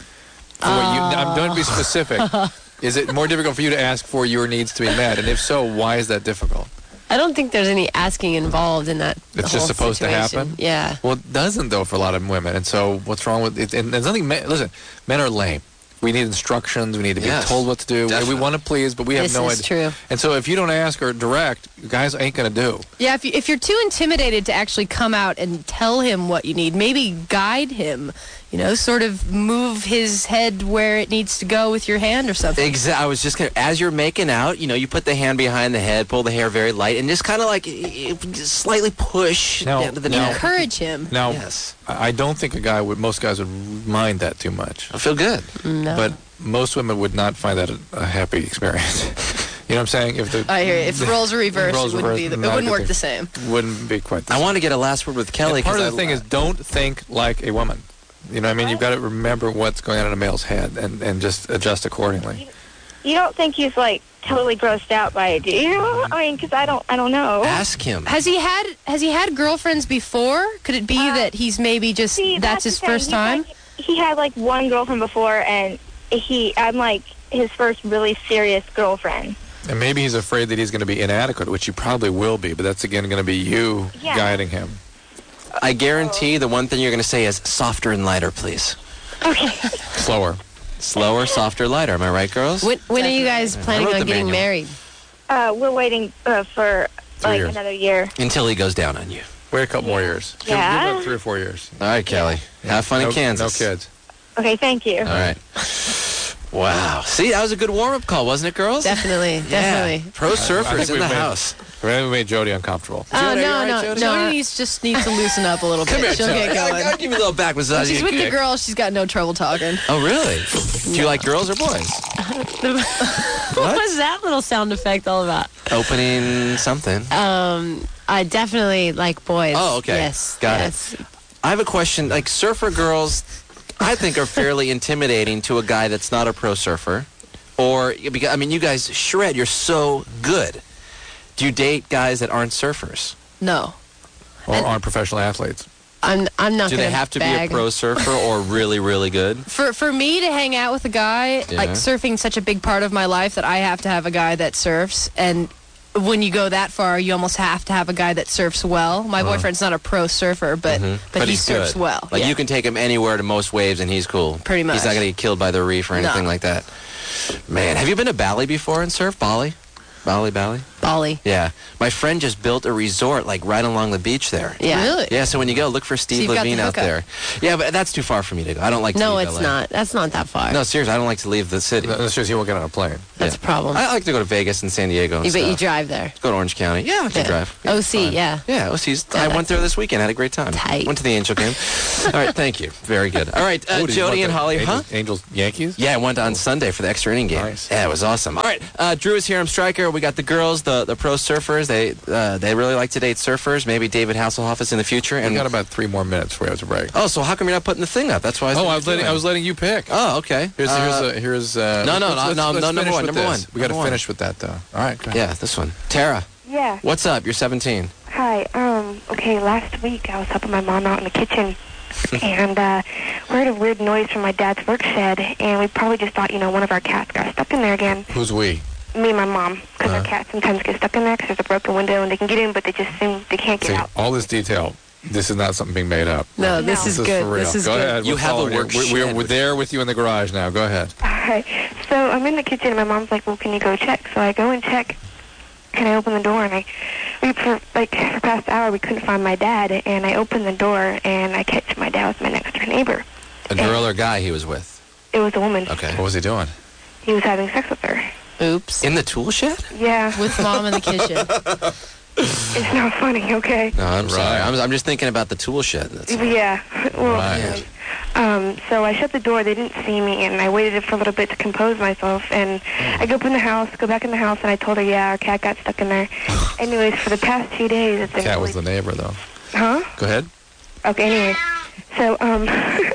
For what you, I'm going to be specific. Is it more difficult for you to ask for your needs to be met? And if so, why is that difficult? I don't think there's any asking involved in that. It's whole just supposed to situation. happen? Yeah. Well, it doesn't though for a lot of women. And so, what's wrong with it? And there's nothing. Men, listen, men are lame. We need instructions. We need to be Yes, told what to do. We definitely. want to please, but we have This no is idea. true. And so, if you don't ask or direct, guys ain't going to do. Yeah, if, you, if you're too intimidated to actually come out and tell him what you need, maybe guide him, you know, sort of move his head where it needs to go with your hand or something. Exa- I was just gonna, as you're making out, you know, you put the hand behind the head, pull the hair very light, and just kind of like eh, eh, just slightly push Now- down to the now- neck. Encourage him. Now, Yes. I I don't think a guy would. Most guys would mind that too much. I feel good. No. But most women would not find that a, a happy experience. You know what I'm saying? If the I hear you. If the roles were reversed, roles it wouldn't, reversed, be the, it not a wouldn't good work thing. the same. wouldn't be quite. The I same. want to get a last word with Kelly. And part of 'cause the I- thing is, don't think like a woman. You know what I mean? You've got to remember what's going on in a male's head and, and just adjust accordingly. You don't think he's, like, totally grossed out by it, do you? I mean, because I don't, I don't know. ask him. Has he had Has he had girlfriends before? Could it be that he's maybe just See, that's the his thing. first He's time? like- he had, like, one girlfriend before, and he, I'm, like, his first really serious girlfriend. And maybe he's afraid that he's going to be inadequate, which he probably will be. But that's again going to be you Yeah. guiding him. I guarantee the one thing you're going to say is softer and lighter, please. Okay. Slower. Slower, softer, lighter. Am I right, girls? When, when are you guys planning I wrote on the getting manual. married? Uh, we're waiting uh, for, Three like, years. another year. Until he goes down on you. Wait a couple more years. Give, Yeah. give it three or four years. All right, Kelly. Have fun no, in Kansas. No kids. Okay, thank you. All right. Wow. See, that was a good warm-up call, wasn't it, girls? Definitely, definitely. Yeah. Pro I surfers think in we've the made- house. We made Jody uncomfortable. Oh, Jody, you no, all right, no. Jody? Jody needs, just needs to loosen up a little bit. She'll get Gotta going. give me a little back massage. When she's with the girls, she's got no trouble talking. Oh, really? Do you like girls or boys? What was that little sound effect all about? Opening something. Um, I definitely like boys. Oh, okay. Yes. Got yes. it. I have a question. Like, surfer girls, I think, are fairly intimidating to a guy that's not a pro surfer. Or, because I mean, you guys shred. You're so good. Do you date guys that aren't surfers? No. Or aren't professional athletes. I'm. I'm not. Do they gonna have to bag. be a pro surfer or really, really good? For for me to hang out with a guy, Yeah. like surfing's such a big part of my life that I have to have a guy that surfs. And when you go that far, you almost have to have a guy that surfs well. My Uh-huh. boyfriend's not a pro surfer, but Mhm. but, he he's surfs good. well. Like, yeah. you can take him anywhere to most waves and he's cool. Pretty much. He's not going to get killed by the reef or No. anything like that. Man, have you been to Bali before and surf? Bali? Bali, Bali? Bali. Yeah. My friend just built a resort, like, right along the beach there. Yeah. Really? Yeah, so when you go, look for Steve you've got the Levine out hookup. there. Yeah, but that's too far for me to go. I don't like to No, leave it's L A. not. That's not that far. No, seriously, I don't like to leave the city. No, seriously, you won't get on a plane. That's a problem. I like to go to Vegas and San Diego and You bet stuff. you drive there. Go to Orange County. Yeah, I can Yeah. drive. O C, yeah. Yeah, O C's. Yeah, I went that's there this weekend. Had a great time. Tight. Went to the Angel game. All right, thank you. Very good. All right, uh, Oh, did you Jody want and the Holly, Angels, huh? Angels, Yankees? Yeah, I went on Sunday for the extra inning game. Nice. Yeah, it was awesome. All right, uh, Drew is here. I'm Stryker. We got the girls, the, the pro surfers. They uh, they really like to date surfers. Maybe David Hasselhoff is in the future. We And got about three more minutes before we have to break. oh, so how come you're not putting the thing up? That's why. I Oh, said I you're was letting doing. I was letting you pick. Oh, okay. Here's Uh, here's uh, here's uh, no, no, let's- no, let's- no, let's no, number finish one, with number this. one, We got to number one. finish with that though. All right. Go ahead. Yeah, this one. Tara, Yeah. what's up? You're seventeen. Hi. Um. Okay. Last week I was helping my mom out in the kitchen, and uh, we heard a weird noise from my dad's work shed, and we probably just thought, you know, one of our cats got stuck in there again. Who's we? me and my mom, because Uh-huh. our cats sometimes get stuck in there because there's a broken window and they can get in, but they just seem they can't get See, out. all this detail. This is not something being made up. No, this This is is good. for real. This is Go good. ahead. You we're have a following work We're, we're, shed. we're there with you in the garage now. Go ahead. Alright, so I'm in the kitchen and my mom's like, well, can you go check? So I go and check, and I open the door, and I, we, for like, for past hour, we couldn't find my dad, and I open the door, and I catch my dad with my next door neighbor. A girl or guy he was with? It was a woman. Okay. What was he doing? He was having sex with her. Oops. In the tool shed? Yeah. With mom in the kitchen. It's not funny, okay? No, I'm sorry. Right. I'm, I'm just thinking about the tool shed. That's all. Yeah. Well, Right. um, so I shut the door. They didn't see me, and I waited for a little bit to compose myself. And I go up in the house, go back in the house, and I told her, yeah, our cat got stuck in there. Anyways, for the past few days, it's been Cat really... was the neighbor, though. Huh? Go ahead. Okay, anyways. So, um,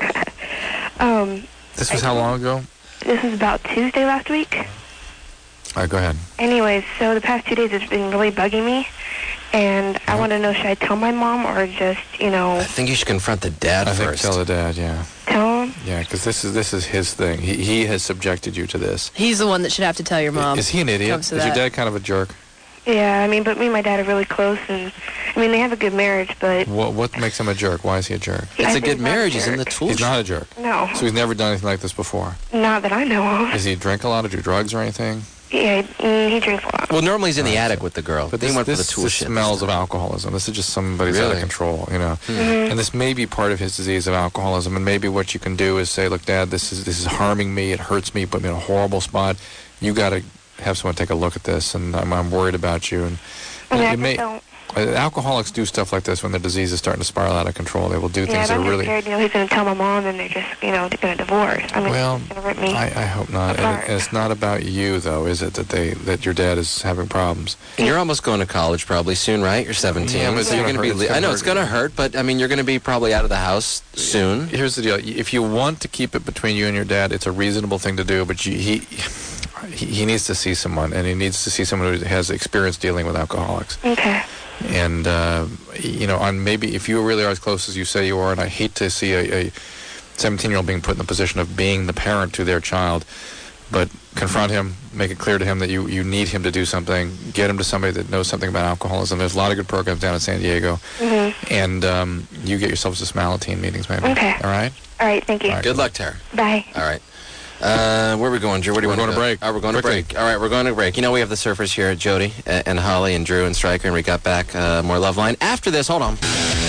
um, This was how long ago? this was about Tuesday last week. All right, go ahead. Anyways, so the past two days it's been really bugging me, and I want to know, should I tell my mom or just, you know, I think you should confront the dad I think first. tell the dad, yeah. tell him? Yeah, because this is this is his thing. He he has subjected you to this. He's the one that should have to tell your mom. Is he an idiot? Comes Is to your that. dad kind of a jerk? Yeah, I mean, but me and my dad are really close, and I mean, they have a good marriage, but What what makes him a jerk? Why is he a jerk? I It's a think good he's not a marriage. He's in the jerk. tool He's shed. not a jerk. No, So he's never done anything like this before. not that I know of. Does he drink a lot or do drugs or anything? Yeah, mm, he drinks a lot. Well, normally he's in the attic with the girl. But They this, went for this, the tool this shed. smells of alcoholism. This is just somebody's out of Really? control, you know. Mhm. And this may be part of his disease of alcoholism. And maybe what you can do is say, look, Dad, this is this is harming me. It hurts me. Put me in a horrible spot. You got to have someone take a look at this, and I'm, I'm worried about you. And I mean, I it just may, don't. uh, alcoholics do stuff like this when their disease is starting to spiral out of control. They will do Yeah, things that I'm are just really. scared, you know, he's going to tell my mom, and they're just, you know, going to divorce. I mean, Well, it's going to rip me. I, I hope not. And, apart. it, and it's not about you, though, is it? That they that your dad is having problems. And you're almost going to college probably soon, right? You're seventeen. Yeah, but it's so you're gonna going to hurt. be. It's I gonna know it's hurt. going to hurt, but I mean, you're going to be probably out of the house soon. Here's the deal: if you want to keep it between you and your dad, it's a reasonable thing to do. But you, he, he he needs to see someone, and he needs to see someone who has experience dealing with alcoholics. Okay. And uh, you know, on maybe if you really are as close as you say you are, and I hate to see a, a seventeen-year-old being put in the position of being the parent to their child, but confront him, make it clear to him that you, you need him to do something, get him to somebody that knows something about alcoholism. There's a lot of good programs down in San Diego, Mm-hmm. and um, you get yourself to some Alateen meetings, maybe. Okay. All right. All right, thank you. All right. Good luck, Tara. Bye. All right. Uh, where are we going, Drew? Where do you We're want going to break. Oh, we're going Quickly. to break. All right, we're going to break. You know, we have the surfers here, Jody and, and Holly and Drew and Stryker, and we got back uh, more Love Line. After this, hold on.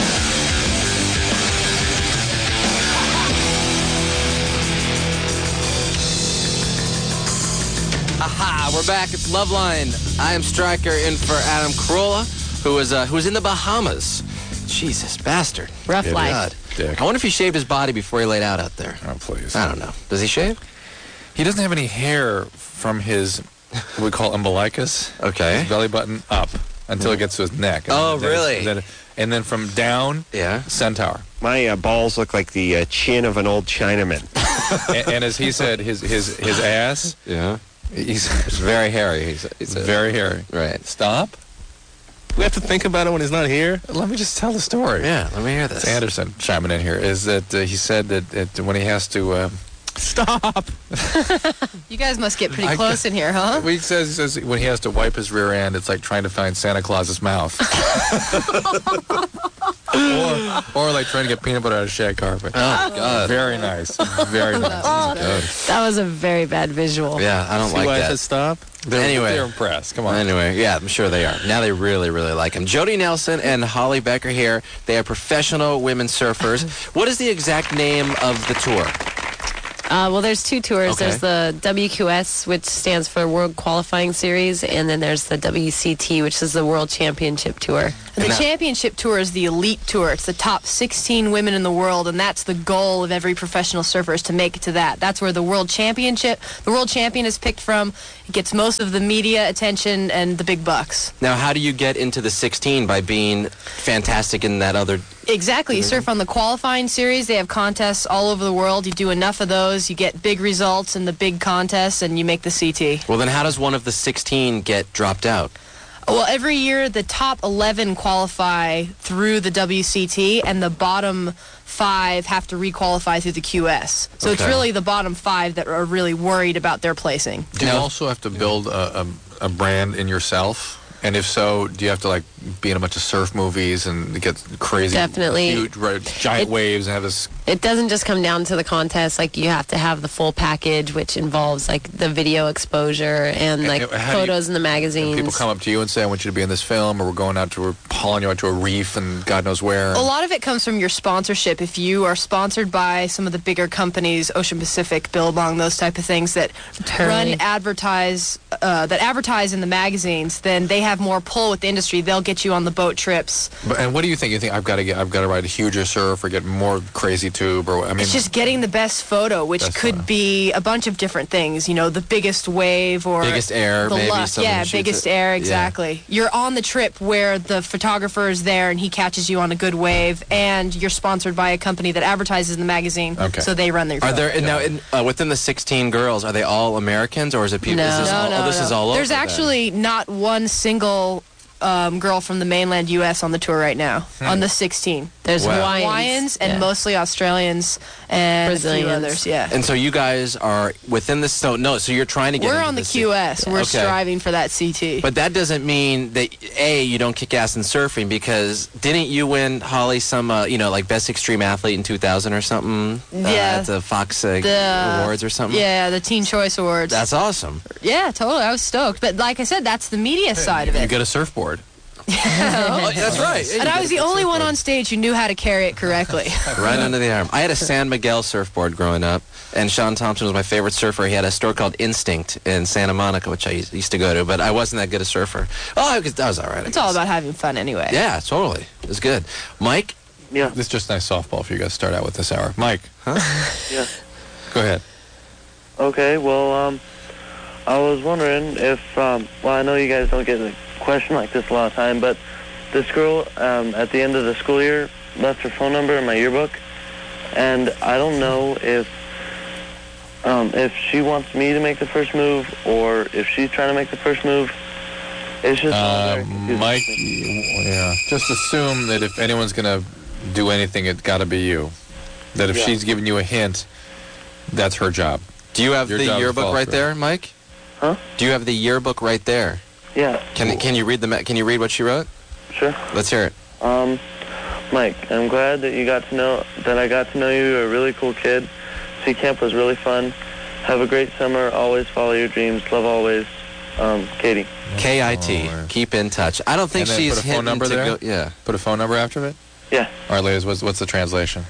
Aha, we're back. It's Love Line. I am Stryker in for Adam Carolla, who is uh, who is in the Bahamas. Jesus, bastard. Rough Yeah, life. God. Dick. I wonder if he shaved his body before he laid out out there. Oh, please. I don't know. Does he shave? He doesn't have any hair from his, what we call umbilicus, Okay. his belly button up until it gets to his neck. And Oh, then- really? then- and then from down, Yeah. centaur. My uh, balls look like the uh, chin of an old Chinaman. and, and as he said, his his his ass, Yeah. he's It's very hairy. He's, he's a, very hairy. right. Stop. We have to think about it when he's not here. Let me just tell the story. Yeah, let me hear this. It's Anderson chiming in here. Is that uh, he said that, that when he has to. Uh, Stop. You guys must get pretty I close in here, huh? He says, he says when he has to wipe his rear end, it's like trying to find Santa Claus's mouth. or, or like trying to get peanut butter out of shag carpet. Oh, God. Very nice. Very nice. That was a very bad visual. Yeah, I don't See like why I that. said stop? They're, Anyway. they're impressed. Come on. Anyway, yeah, I'm sure they are. Now they really, really like him. Jody Nelson and Holly Becker here. They are professional women surfers. What is the exact name of the tour? Uh, well, there's two tours. Okay. There's the W Q S, which stands for World Qualifying Series, and then there's the W C T, which is the World Championship Tour. And the that- Championship Tour is the elite tour. It's the top sixteen women in the world, and that's the goal of every professional surfer is to make it to that. That's where the World Championship, the World Champion is picked from. It gets most of the media attention and the big bucks. Now, how do you get into the sixteen by being fantastic in that other... Exactly. You surf on the qualifying series. They have contests all over the world. You do enough of those, you get big results in the big contests, and you make the C T. Well, then how does one of the sixteen get dropped out? Well, every year the top eleven qualify through the W C T, and the bottom five have to requalify through the Q S. So it's Okay. really the bottom five that are really worried about their placing. Do you also have to build a, a, a brand in yourself? And if so, do you have to like be in a bunch of surf movies and get crazy, Definitely. huge, right, giant It- waves and have this? It doesn't just come down to the contest. Like, you have to have the full package, which involves like the video exposure and like And how do you- photos in the magazines. People come up to you and say, "I want you to be in this film," or "We're going out to, we're hauling you out to a reef and God knows where." A lot of it comes from your sponsorship. If you are sponsored by some of the bigger companies, Ocean Pacific, Billabong, those type of things that Totally. run advertise uh, that advertise in the magazines, then they have more pull with the industry. They'll get you on the boat trips. But, and what do you think? You think I've got to get, I've got to ride a huger surf or get more crazy tube, or I mean, It's just getting the best photo, which Best could be a bunch of different things. You know, the biggest wave or Biggest air, the maybe luck. someone Yeah, shoots biggest it. air, Yeah. exactly. You're on the trip where the photographer is there and he catches you on a good wave, and you're sponsored by a company that advertises in the magazine, Okay. so they run their. Are photo. there now in, uh, within the sixteen girls? Are they all Americans, or is it people? No, is this no, all, no, oh, this no. is all over. There's then. actually not one single um, girl from the mainland U S on the tour right now. Hmm. On the sixteen, there's Wow. Hawaiians, Hawaiians, and yeah. mostly Australians and a few Brazilians. others. Yeah. And so you guys are within the so no. So you're trying to get. We're into on the this- Q S. We're Okay. striving for that C T. But that doesn't mean that a you don't kick ass in surfing, because didn't you win, Holly, some uh, you know like best extreme athlete in two thousand or something? Uh, Yeah. at the Fox uh, The- Awards or something. Yeah, the Teen Choice Awards. That's awesome. Yeah, totally. I was stoked. But like I said, that's the media side of you it. get a surfboard. Oh, that's right. And I was the only one on stage who knew how to carry it correctly. Right under the arm. I had a San Miguel surfboard growing up, and Sean Thompson was my favorite surfer. He had a store called Instinct in Santa Monica, which I used used to go to, but I wasn't that good a surfer. Oh, I was, I was all right. I It's all about having fun anyway. Yeah, totally. It was good. Mike? Yeah. This is just nice softball for you guys to start out with this hour. Mike, Huh? Yeah. go ahead. Okay, well, um, I was wondering if, um, well, I know you guys don't get a question like this a lot of time, but this girl, um, at the end of the school year, left her phone number in my yearbook, and I don't know if, um, if she wants me to make the first move, or if she's trying to make the first move. It's just Uh, Mike, yeah. Just assume that if anyone's going to do anything, it's got to be you. That if Yeah. she's giving you a hint, that's her job. Do you have Your the job is yearbook follow right through. there, Mike? Huh? Do you have the yearbook right there? Yeah. Can can you read the ma- Can you read what she wrote? Sure. Let's hear it. Um, Mike, I'm glad that you got to know that I got to know you. You're a really cool kid. Sea camp was really fun. Have a great summer. Always follow your dreams. Love always. Um, Katie. K I T. Keep in touch. I don't think And then she's put a phone hinting number to there? go. Yeah. Put a phone number after it? Yeah. All right, ladies, what's, what's the translation?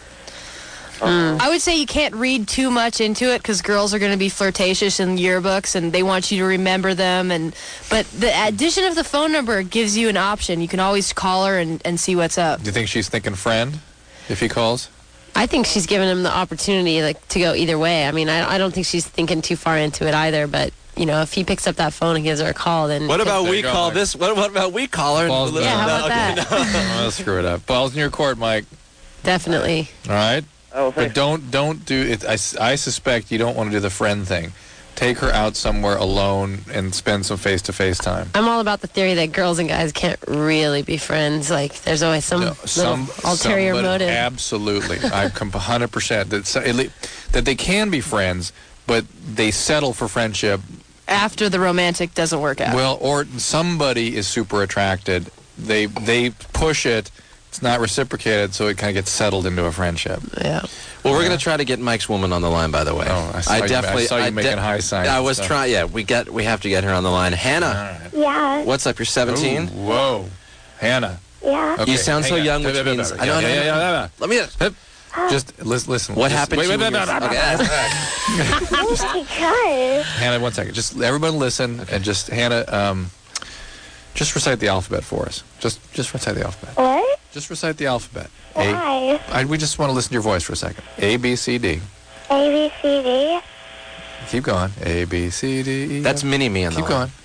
I would say you can't read too much into it because girls are going to be flirtatious in yearbooks and they want you to remember them. And but the addition of the phone number gives you an option. You can always call her and, and see what's up. Do you think she's thinking friend if he calls? I think she's giving him the opportunity like to go either way. I mean, I, I don't think she's thinking too far into it either. But you know, if he picks up that phone and gives her a call, then What about There we you go, call Mike. this? What, what about we call her? Balls and- down. Yeah, how about okay, that? no. Oh, screw it up. Ball's in your court, Mike. Definitely. All right? Oh, But thanks. don't don't do it. I, s- I suspect you don't want to do the friend thing. Take her out somewhere alone and spend some face-to-face time. I'm all about the theory that girls and guys can't really be friends. Like, there's always some No, little some ulterior somebody- motive. Absolutely, I come one hundred percent that so- at lea- that they can be friends, but they settle for friendship. After the romantic doesn't work out. Well, or somebody is super attracted. They they push it. It's not reciprocated, so it kind of gets settled into a friendship. Yeah. Well, we're going to try to get Mike's woman on the line, by the way. Oh, I saw you- I definitely. saw you making high signs I and was stuff. trying. Yeah, we get. We have to get her on the line. Hannah, Yeah. what's up? You're seventeen. Ooh, whoa, Hannah. Yeah. Okay, You sound so hang on. young, Yeah, which yeah, yeah, means yeah, I don't yeah, know. yeah, yeah, yeah. Let me. Hip. Just listen. listen. What Just- happened wait, to wait, you? wait, when wait, you were- wait, Okay. Oh my god. Hannah, one second. Just everyone listen and just Hannah, um, just recite the alphabet for us. Just just recite the alphabet. What? Just recite the alphabet. Why? A, I, we just want to listen to your voice for a second. A B C D. A B C D. Keep going. A B C D. E, That's F. Mini Me on the Keep line. going.